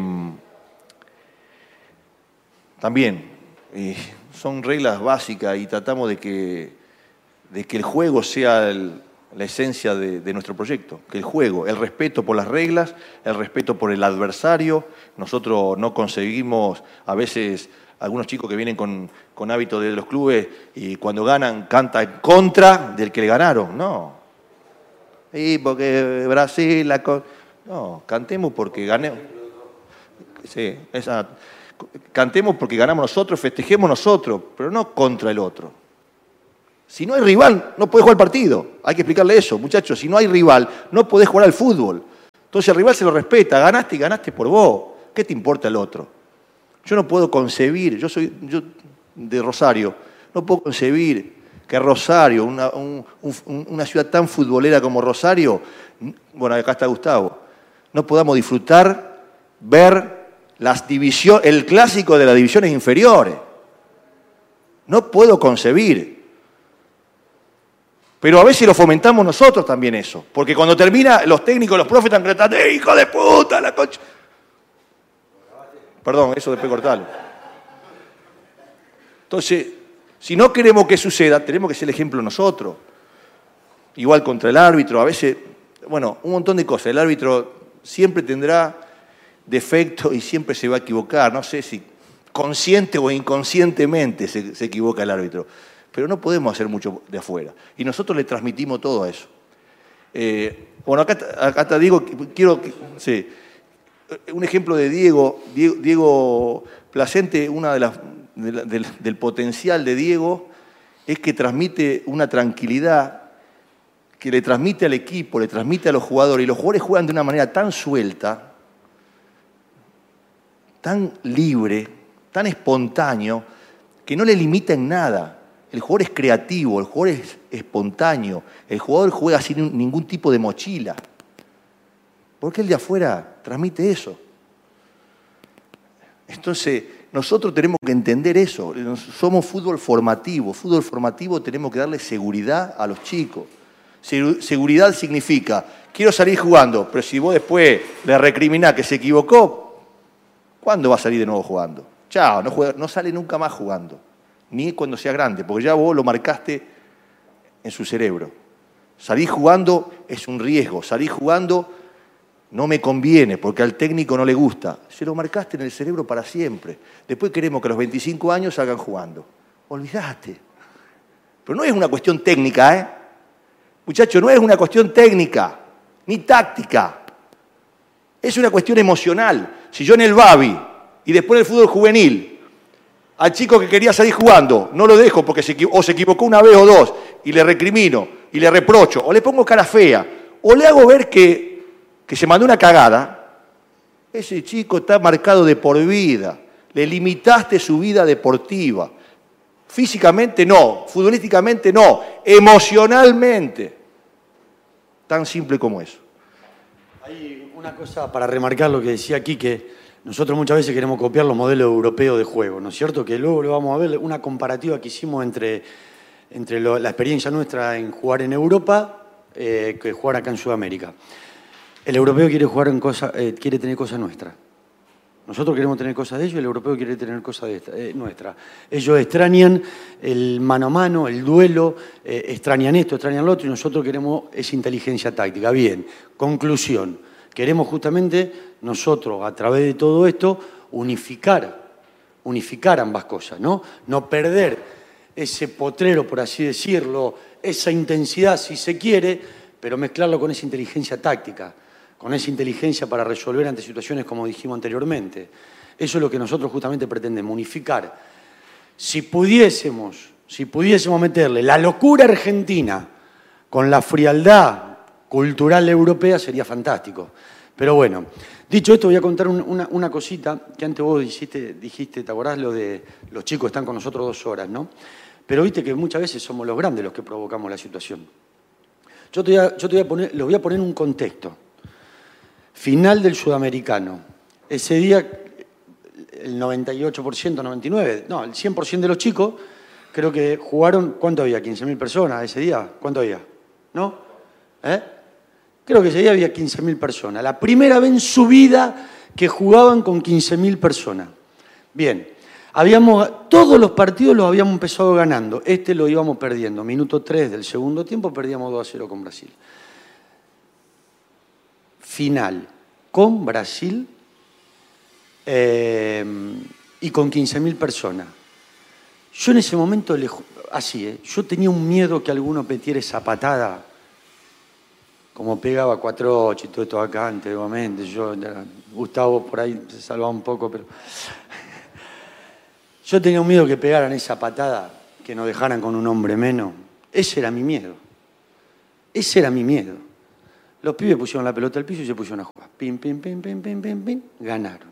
también Eh, son reglas básicas y tratamos de que, de que el juego sea el, la esencia de, de nuestro proyecto, que el juego, el respeto por las reglas, el respeto por el adversario. Nosotros no conseguimos a veces algunos chicos que vienen con, con hábito de los clubes y cuando ganan canta en contra del que le ganaron. No. Y porque Brasil... La co no, cantemos porque ganemos. Sí, esa, cantemos porque ganamos nosotros, festejemos nosotros, pero no contra el otro. Si no hay rival, no podés jugar el partido. Hay que explicarle eso, muchachos. Si no hay rival, no podés jugar al fútbol. Entonces el rival se lo respeta. Ganaste y ganaste por vos. ¿Qué te importa el otro? Yo no puedo concebir, yo soy yo de Rosario, no puedo concebir que Rosario, una, un, un, una ciudad tan futbolera como Rosario, bueno, acá está Gustavo, no podamos disfrutar, ver las divisiones, el clásico de las divisiones inferiores. No puedo concebir. Pero a veces lo fomentamos nosotros también eso. Porque cuando termina, los técnicos, los profes están gritando, ¡eh, hijo de puta, la concha! Perdón, eso después cortarlo. Entonces, si no queremos que suceda, tenemos que ser el ejemplo nosotros. Igual contra el árbitro, a veces, bueno, un montón de cosas. El árbitro siempre tendrá defectos y siempre se va a equivocar. No sé si consciente o inconscientemente se, se equivoca el árbitro. Pero no podemos hacer mucho de afuera. Y nosotros le transmitimos todo eso. Eh, bueno, acá, acá te digo, quiero... Sí, un ejemplo de Diego, Diego, Diego Placente, una de las, de la, del, del potencial de Diego es que transmite una tranquilidad, que le transmite al equipo, le transmite a los jugadores, y los jugadores juegan de una manera tan suelta, tan libre, tan espontáneo, que no le limita en nada. El jugador es creativo, el jugador es espontáneo, el jugador juega sin ningún tipo de mochila. Porque el de afuera transmite eso. Entonces, nosotros tenemos que entender eso. Somos fútbol formativo. Fútbol formativo tenemos que darle seguridad a los chicos. Seguridad significa, quiero salir jugando, pero si vos después le recriminás que se equivocó, ¿cuándo va a salir de nuevo jugando? Chao, no, juega, no sale nunca más jugando. Ni cuando sea grande, porque ya vos lo marcaste en su cerebro. Salir jugando es un riesgo. Salir jugando no me conviene, porque al técnico no le gusta. Se lo marcaste en el cerebro para siempre. Después queremos que a los veinticinco años salgan jugando. Olvidaste. Pero no es una cuestión técnica, ¿eh? Muchachos, no es una cuestión técnica, ni táctica. Es una cuestión emocional. Si yo en el Babi y después en el fútbol juvenil, al chico que quería salir jugando, no lo dejo porque se, o se equivocó una vez o dos, y le recrimino, y le reprocho, o le pongo cara fea, o le hago ver que que se mandó una cagada, ese chico está marcado de por vida. Le limitaste su vida deportiva. Físicamente no, futbolísticamente no, emocionalmente. Tan simple como eso. Hay una cosa para remarcar lo que decía aquí, que nosotros muchas veces queremos copiar los modelos europeos de juego, ¿no es cierto? Que luego lo vamos a ver, una comparativa que hicimos entre, entre lo, la experiencia nuestra en jugar en Europa eh, que jugar acá en Sudamérica. El europeo quiere jugar en cosas, eh, quiere tener cosas nuestras. Nosotros queremos tener cosas de ellos, el europeo quiere tener cosas de esta, eh, nuestras. Ellos extrañan el mano a mano, el duelo, eh, extrañan esto, extrañan lo otro, y nosotros queremos esa inteligencia táctica. Bien, conclusión. Queremos justamente nosotros, a través de todo esto, unificar, unificar ambas cosas, ¿no? No perder ese potrero, por así decirlo, esa intensidad, si se quiere, pero mezclarlo con esa inteligencia táctica, con esa inteligencia para resolver ante situaciones como dijimos anteriormente. Eso es lo que nosotros justamente pretendemos, unificar. Si pudiésemos, si pudiésemos meterle la locura argentina con la frialdad cultural europea, sería fantástico. Pero bueno, dicho esto, voy a contar un, una, una cosita que antes vos dijiste, dijiste, ¿te acordás lo de los chicos están con nosotros dos horas, no? Pero viste que muchas veces somos los grandes los que provocamos la situación. Yo te voy a, yo te voy a poner, lo voy a poner en un contexto. Final del Sudamericano. Ese día, el noventa y ocho por ciento, noventa y nueve por ciento, no, el cien por ciento de los chicos, creo que jugaron, ¿cuánto había? ¿quince mil personas ese día? ¿Cuánto había? ¿No? ¿Eh? Creo que ese día había quince mil personas. La primera vez en su vida que jugaban con quince mil personas. Bien, habíamos, todos los partidos los habíamos empezado ganando. Este lo íbamos perdiendo. Minuto tres del segundo tiempo perdíamos dos a cero con Brasil. Final con Brasil, eh, y con quince mil personas. Yo en ese momento, le, así, ¿eh? yo tenía un miedo que alguno metiera esa patada, como pegaba cuatro ocho y todo esto acá antiguamente. Yo, Gustavo por ahí se salvaba un poco, pero yo tenía un miedo que pegaran esa patada, que nos dejaran con un hombre menos. Ese era mi miedo. Ese era mi miedo. Los pibes pusieron la pelota al piso y se pusieron a jugar. Pim, pim, pim, pim, pim, pim, pim. Ganaron.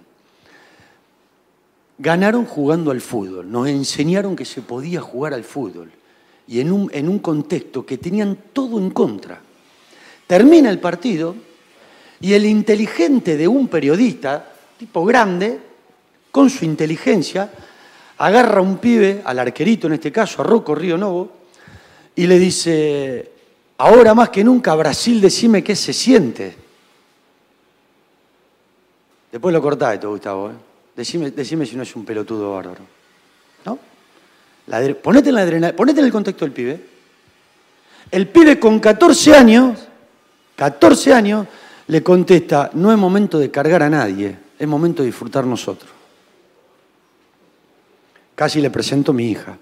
Ganaron jugando al fútbol. Nos enseñaron que se podía jugar al fútbol. Y en un, en un contexto que tenían todo en contra. Termina el partido y el inteligente de un periodista, tipo grande, con su inteligencia, agarra a un pibe, al arquerito en este caso, a Rocco Río Novo, y le dice, ahora más que nunca, Brasil, decime qué se siente. Después lo cortás esto, Gustavo, ¿eh? Decime, decime si no es un pelotudo bárbaro. ¿No? La, ponete, en la adrenalina, ponete en el contexto del pibe. El pibe con catorce años, catorce años, le contesta, no es momento de cargar a nadie, es momento de disfrutar nosotros. Casi le presento a mi hija.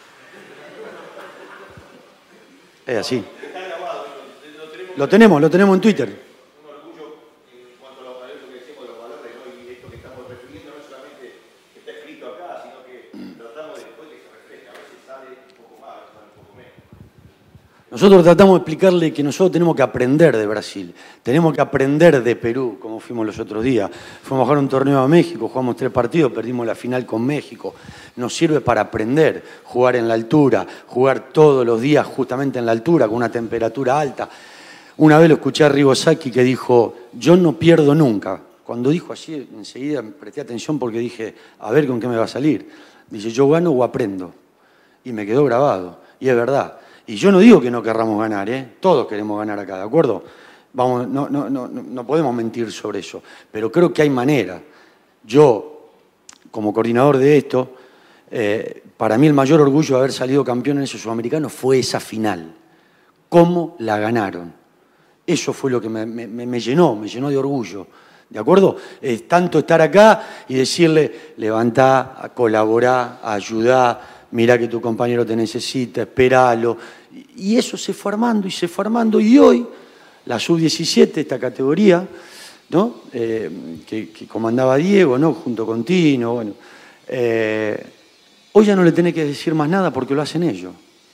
Es así. Lo tenemos, lo tenemos en Twitter. Un orgullo en cuanto a lo que decimos de los valores, ¿no? Y esto que estamos refiriendo no es solamente que está escrito acá, sino que tratamos después de que se refleje. A veces sale un poco más, sale un poco menos. Nosotros tratamos de explicarle que nosotros tenemos que aprender de Brasil, tenemos que aprender de Perú, como fuimos los otros días. Fuimos a jugar un torneo a México, jugamos tres partidos, perdimos la final con México. Nos sirve para aprender, jugar en la altura, jugar todos los días justamente en la altura, con una temperatura alta. Una vez lo escuché a Ribosaki que dijo, yo no pierdo nunca. Cuando dijo así, enseguida presté atención porque dije, a ver con qué me va a salir. Dice, yo gano o aprendo. Y me quedó grabado. Y es verdad. Y yo no digo que no querramos ganar, ¿eh? Todos queremos ganar acá, ¿de acuerdo? Vamos, no, no, no, no podemos mentir sobre eso, pero creo que hay manera. Yo, como coordinador de esto, eh, para mí el mayor orgullo de haber salido campeón en esos sudamericanos fue esa final. ¿Cómo la ganaron? Eso fue lo que me, me, me llenó, me llenó de orgullo, ¿de acuerdo? Es tanto estar acá y decirle, levantá, colaborá, ayudá, mirá que tu compañero te necesita, esperalo. Y eso se fue armando y se fue armando. Y hoy, la sub diecisiete, esta categoría, ¿no? Eh, que, que comandaba Diego, ¿no? Junto con Tino, bueno. Eh, hoy ya no le tenés que decir más nada porque lo hacen ellos.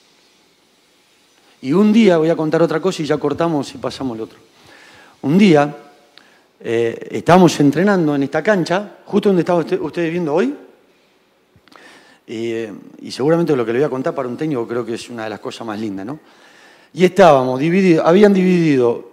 Y un día, voy a contar otra cosa y ya cortamos y pasamos al otro. Un día, eh, estábamos entrenando en esta cancha, justo donde estaban usted, ustedes viendo hoy. Y, y seguramente lo que le voy a contar para un técnico creo que es una de las cosas más lindas, ¿no? Y estábamos divididos, habían dividido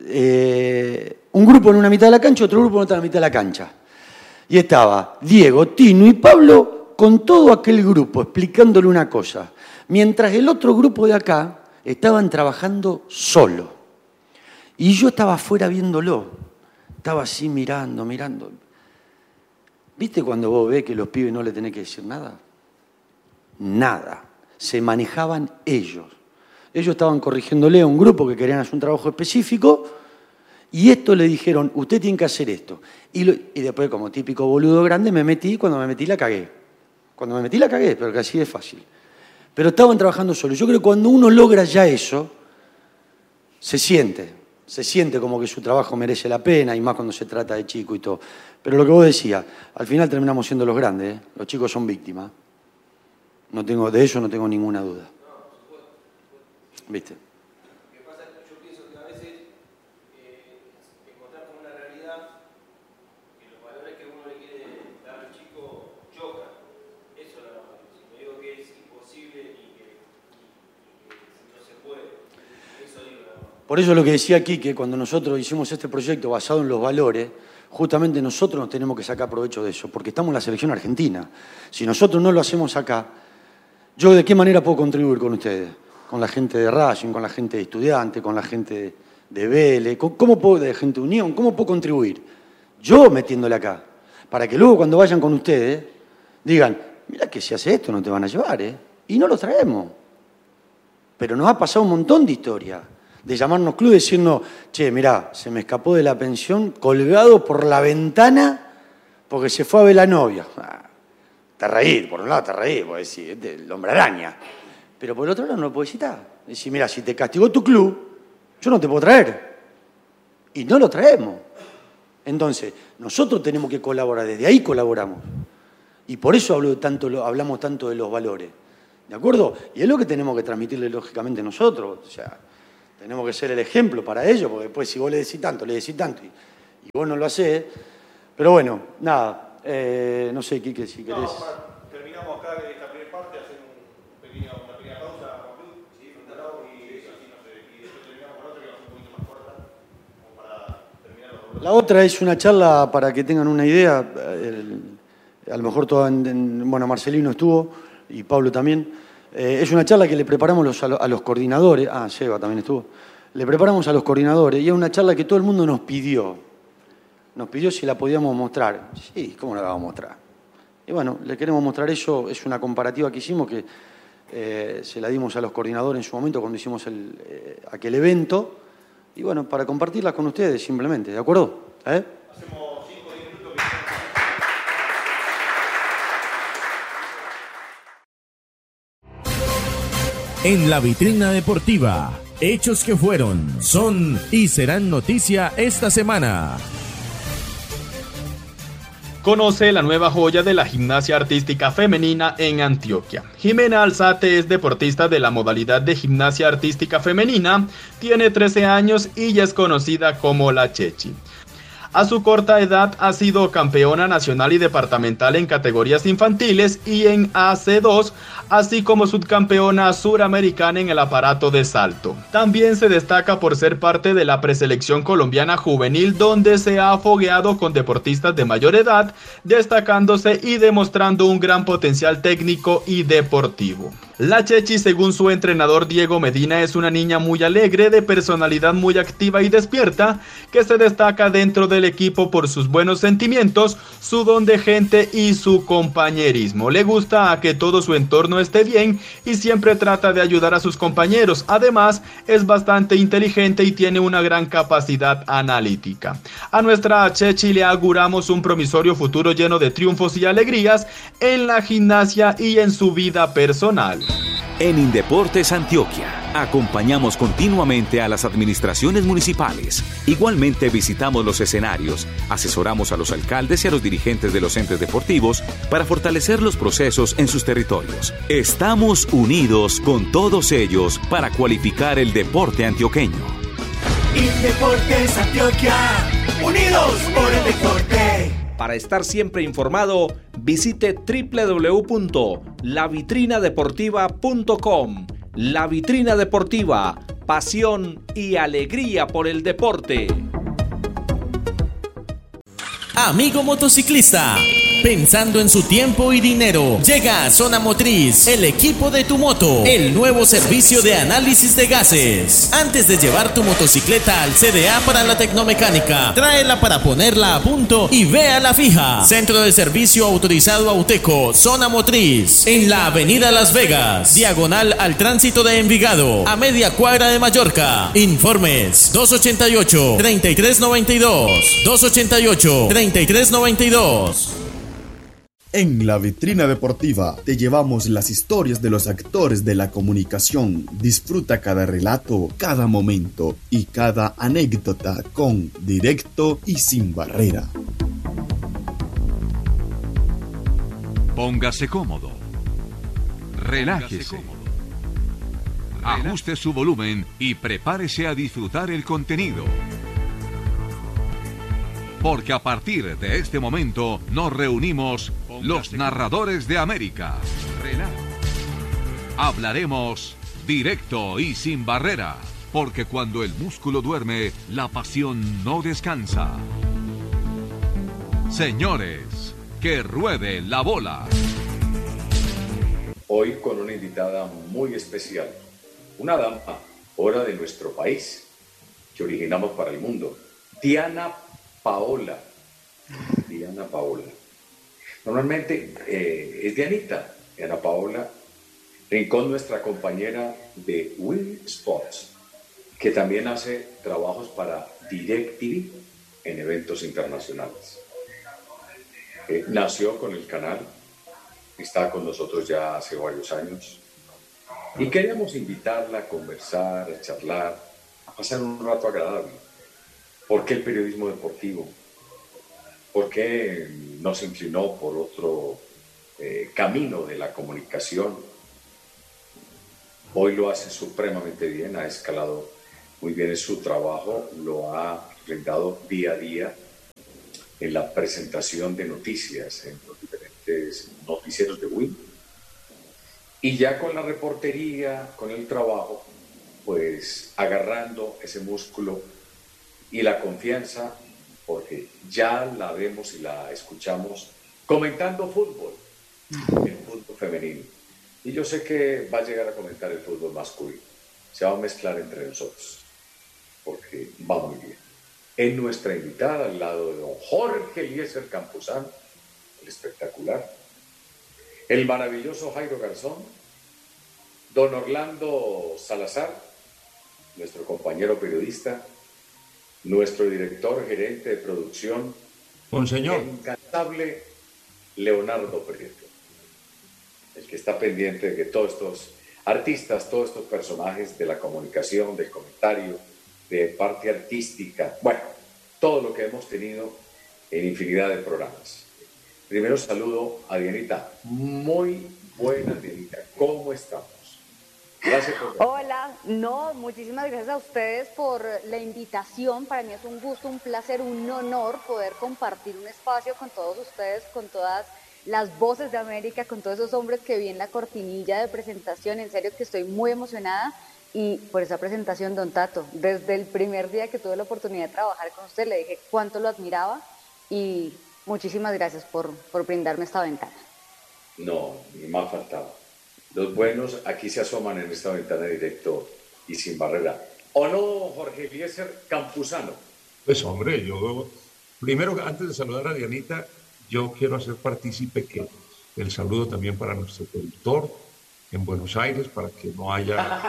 eh, un grupo en una mitad de la cancha, otro grupo en otra mitad de la cancha. Y estaba Diego, Tino y Pablo con todo aquel grupo explicándole una cosa, mientras el otro grupo de acá estaban trabajando solo. Y yo estaba afuera viéndolo, estaba así mirando, mirando. ¿Viste cuando vos ves que los pibes no le tenés que decir nada? Nada. Se manejaban ellos. Ellos estaban corrigiéndole a un grupo que querían hacer un trabajo específico y esto le dijeron, usted tiene que hacer esto. Y, lo, y después, como típico boludo grande, me metí, cuando me metí la cagué. Cuando me metí la cagué, pero que así es fácil. Pero estaban trabajando solos. Yo creo que cuando uno logra ya eso, se siente. Se siente como que su trabajo merece la pena y más cuando se trata de chico y todo. Pero lo que vos decías, al final terminamos siendo los grandes, ¿eh? Los chicos son víctimas. No tengo, de eso no tengo ninguna duda. ¿Viste? Lo que pasa es que yo pienso que a veces eh, encontrar como una realidad que los valores que uno le quiere dar al chico chocan. Eso es la verdad. No digo que es imposible y que, y, y que no se puede. Eso digo la verdad. Por eso lo que decía aquí, que cuando nosotros hicimos este proyecto basado en los valores, justamente nosotros nos tenemos que sacar provecho de eso, porque estamos en la selección argentina. Si nosotros no lo hacemos acá, ¿yo de qué manera puedo contribuir con ustedes? Con la gente de Racing, con la gente de Estudiantes, con la gente de Vélez, ¿cómo puedo, de gente de Unión? ¿Cómo puedo contribuir? Yo metiéndole acá, para que luego cuando vayan con ustedes, digan, mira que si hace esto no te van a llevar, ¿eh? Y no lo traemos. Pero nos ha pasado un montón de historias. De llamarnos club y decirnos, che, mirá, se me escapó de la pensión colgado por la ventana porque se fue a ver la novia. Ah, te reís, por un lado te reís, porque decís, este es el hombre araña. Pero por el otro lado no lo puedes citar. Decís, mira, si te castigó tu club, yo no te puedo traer. Y no lo traemos. Entonces, nosotros tenemos que colaborar, desde ahí colaboramos. Y por eso hablo tanto, hablamos tanto de los valores. ¿De acuerdo? Y es lo que tenemos que transmitirle lógicamente nosotros. O sea, tenemos que ser el ejemplo para ellos, porque después si vos le decís tanto, le decís tanto, y, y vos no lo hacés. Pero bueno, nada, eh, no sé, Quique, si querés. No, para, terminamos acá esta primera parte, hacer un pequeño, una pequeña pausa, Juan Cruz, ¿sí? Y así, no sé, y después terminamos con otra que va a ser un poquito más corta, como para terminar los... La otra es una charla para que tengan una idea. El, a lo mejor todo en, en, bueno, Marcelino estuvo y Pablo también. Eh, es una charla que le preparamos los, a, los, a los coordinadores. Ah, Seba también estuvo. Le preparamos a los coordinadores y es una charla que todo el mundo nos pidió. Nos pidió si la podíamos mostrar. Sí, ¿cómo la vamos a mostrar? Y bueno, le queremos mostrar eso. Es una comparativa que hicimos que eh, se la dimos a los coordinadores en su momento cuando hicimos el, eh, aquel evento. Y bueno, para compartirla con ustedes simplemente, ¿de acuerdo? ¿Eh? Hacemos cinco o diez minutos. En la vitrina deportiva, hechos que fueron, son y serán noticia esta semana. Conoce la nueva joya de la gimnasia artística femenina en Antioquia. Jimena Alzate es deportista de la modalidad de gimnasia artística femenina, tiene trece años y ya es conocida como la Chechi. A su corta edad ha sido campeona nacional y departamental en categorías infantiles y en A C dos, así como subcampeona suramericana en el aparato de salto. También se destaca por ser parte de la preselección colombiana juvenil, donde se ha fogueado con deportistas de mayor edad, destacándose y demostrando un gran potencial técnico y deportivo. La Chechi, según su entrenador Diego Medina, es una niña muy alegre, de personalidad muy activa y despierta, que se destaca dentro del equipo por sus buenos sentimientos, su don de gente y su compañerismo. Le gusta a que todo su entorno esté bien y siempre trata de ayudar a sus compañeros. Además, es bastante inteligente y tiene una gran capacidad analítica. A nuestra Chechi le auguramos un promisorio futuro lleno de triunfos y alegrías en la gimnasia y en su vida personal. En Indeportes Antioquia, acompañamos continuamente a las administraciones municipales. Igualmente visitamos los escenarios, asesoramos a los alcaldes y a los dirigentes de los entes deportivos para fortalecer los procesos en sus territorios. Estamos unidos con todos ellos para cualificar el deporte antioqueño. Indeportes Antioquia, unidos por el deporte. Para estar siempre informado, visite doble u doble u doble u punto la vitrina deportiva punto com. La Vitrina Deportiva, pasión y alegría por el deporte. Amigo motociclista, pensando en su tiempo y dinero, llega a Zona Motriz, el equipo de tu moto, el nuevo servicio de análisis de gases. Antes de llevar tu motocicleta al C D A para la tecnomecánica, tráela para ponerla a punto y véala fija. Centro de servicio autorizado Auteco, Zona Motriz, en la avenida Las Vegas, diagonal al tránsito de Envigado, a media cuadra de Mallorca. Informes dos ochenta y ocho, treinta y tres noventa y dos, dos ochenta y ocho, treinta y tres noventa y dos. En La Vitrina Deportiva te llevamos las historias de los actores de la comunicación. Disfruta cada relato, cada momento y cada anécdota con directo y sin barrera. Póngase cómodo. Relájese. Ajuste su volumen y prepárese a disfrutar el contenido. Porque a partir de este momento nos reunimos los narradores de América. Hablaremos directo y sin barrera, porque cuando el músculo duerme, la pasión no descansa. Señores, que ruede la bola. Hoy con una invitada muy especial, una dama, hora de nuestro país, que originamos para el mundo, Diana Paola. Diana Paola. Normalmente eh, es Dianita, Diana Paola Rincón, nuestra compañera de Win Sports, que también hace trabajos para DirecTV en eventos internacionales. Eh, nació con el canal está con nosotros ya hace varios años y queríamos invitarla a conversar, a charlar, a pasar un rato agradable. ¿Por qué el periodismo deportivo? ¿Por qué no se inclinó por otro eh, camino de la comunicación? Hoy lo hace supremamente bien, ha escalado muy bien en su trabajo, lo ha brindado día a día en la presentación de noticias en los diferentes noticieros de Win. Y ya con la reportería, con el trabajo, pues agarrando ese músculo y la confianza, porque ya la vemos y la escuchamos comentando fútbol, el fútbol femenino. Y yo sé que va a llegar a comentar el fútbol masculino. Se va a mezclar entre nosotros, porque va muy bien. Es nuestra invitada al lado de don Jorge Eliezer Campuzano, el espectacular, el maravilloso Jairo Garzón, don Orlando Salazar, nuestro compañero periodista, nuestro director gerente de producción, Monseñor, el incansable Leonardo Prieto, el que está pendiente de que todos estos artistas, todos estos personajes de la comunicación, del comentario, de parte artística, bueno, todo lo que hemos tenido en infinidad de programas. Primero saludo a Dianita. Muy buena, Dianita. ¿Cómo estamos? Gracias por... Hola, no, muchísimas gracias a ustedes por la invitación. Para mí es un gusto, un placer, un honor poder compartir un espacio con todos ustedes, con todas las voces de América, con todos esos hombres que vi en la cortinilla de presentación. En serio que estoy muy emocionada. Y por esa presentación, don Tato, desde el primer día que tuve la oportunidad de trabajar con usted, le dije cuánto lo admiraba y muchísimas gracias por, por brindarme esta ventana. No, ni más faltaba. Los buenos aquí se asoman en esta ventana directo y sin barrera. ¿O no, Jorge Eliezer Campuzano? Pues hombre, yo primero, antes de saludar a Dianita, yo quiero hacer partícipe que el saludo también para nuestro productor en Buenos Aires, para que no haya...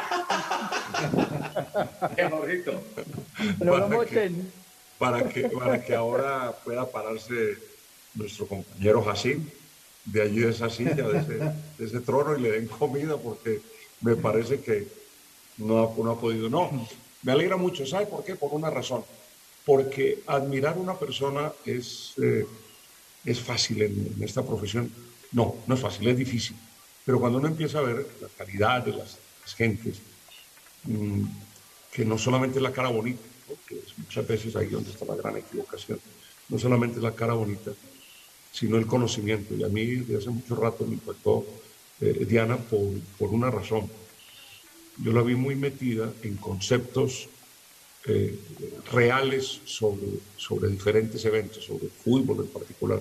¡Qué morrito! para, que, para, que, para que ahora pueda pararse nuestro compañero Jacín de allí de esa silla, de ese, de ese trono, y le den comida, porque me parece que no ha, no ha podido. No, me alegra mucho. ¿Sabe por qué? Por una razón. Porque admirar a una persona es, eh, es fácil en, en esta profesión. No, no es fácil, es difícil. Pero cuando uno empieza a ver la calidad de las, las gentes, mmm, que no solamente es la cara bonita, ¿no? Que es muchas veces ahí donde está la gran equivocación, no solamente es la cara bonita, sino el conocimiento. Y a mí desde hace mucho rato me impactó eh, Diana por, por una razón. Yo la vi muy metida en conceptos eh, reales sobre, sobre diferentes eventos, sobre fútbol en particular.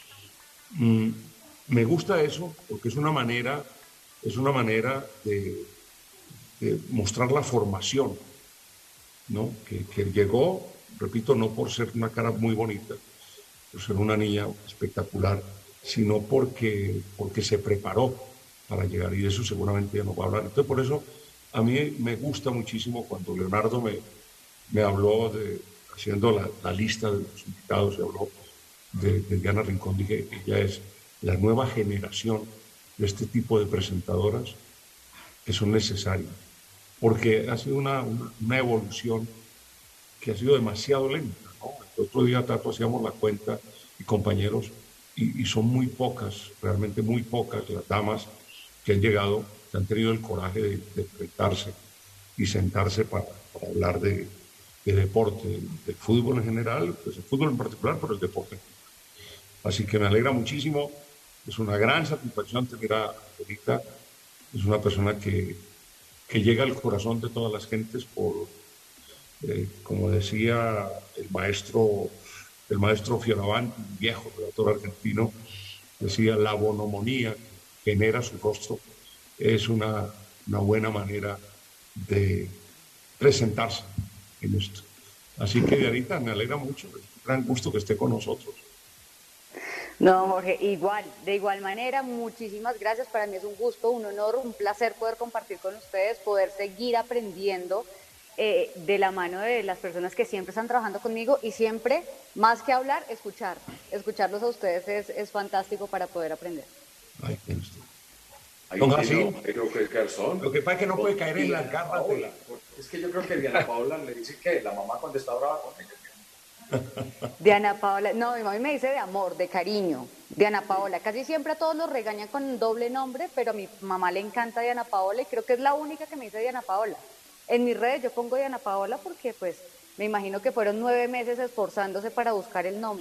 Mm, Me gusta eso porque es una manera, es una manera de, de mostrar la formación, ¿no? Que, que llegó, repito, no por ser una cara muy bonita, por ser una niña espectacular, sino porque, porque se preparó para llegar, y de eso seguramente ya nos va a hablar. Entonces, por eso a mí me gusta muchísimo cuando Leonardo me, me habló, de, haciendo la, la lista de los invitados, y habló de, de Diana Rincón. Dije, ella es la nueva generación de este tipo de presentadoras que son necesarias, porque ha sido una, una, una evolución que ha sido demasiado lenta, ¿no? El otro día, Tato, hacíamos la cuenta, y compañeros, y, y son muy pocas, realmente muy pocas las damas que han llegado, que han tenido el coraje de, de enfrentarse y sentarse para, para hablar de, de deporte, de, de fútbol en general, pues el fútbol en particular, pero el deporte. Así que me alegra muchísimo. Es una gran satisfacción tener a Erika. Es una persona que, que llega al corazón de todas las gentes por, eh, como decía el maestro, el maestro Fioravanti, un viejo redactor argentino, decía, la bonomonía que genera su rostro es una, una buena manera de presentarse en esto. Así que, Dianita, me alegra mucho. Es un gran gusto que esté con nosotros. No, Jorge, igual, de igual manera, muchísimas gracias. Para mí es un gusto, un honor, un placer poder compartir con ustedes, poder seguir aprendiendo eh, de la mano de las personas que siempre están trabajando conmigo, y siempre, más que hablar, escuchar. Escucharlos a ustedes es, es fantástico para poder aprender. Ay, ¿quién es tú? Ahí Don tiene- Jacín. creo que es Garzón. Lo que pasa es que no puede caer en las Diana garras de Paola. Es que yo creo que Diana Paola le dice que la mamá cuando está brava con ella. Diana Paola, no, mi mami me dice de amor, de cariño. Diana Paola, casi siempre a todos los regañan con doble nombre, pero a mi mamá le encanta Diana Paola y creo que es la única que me dice Diana Paola. En mis redes yo pongo Diana Paola porque pues me imagino que fueron nueve meses esforzándose para buscar el nombre.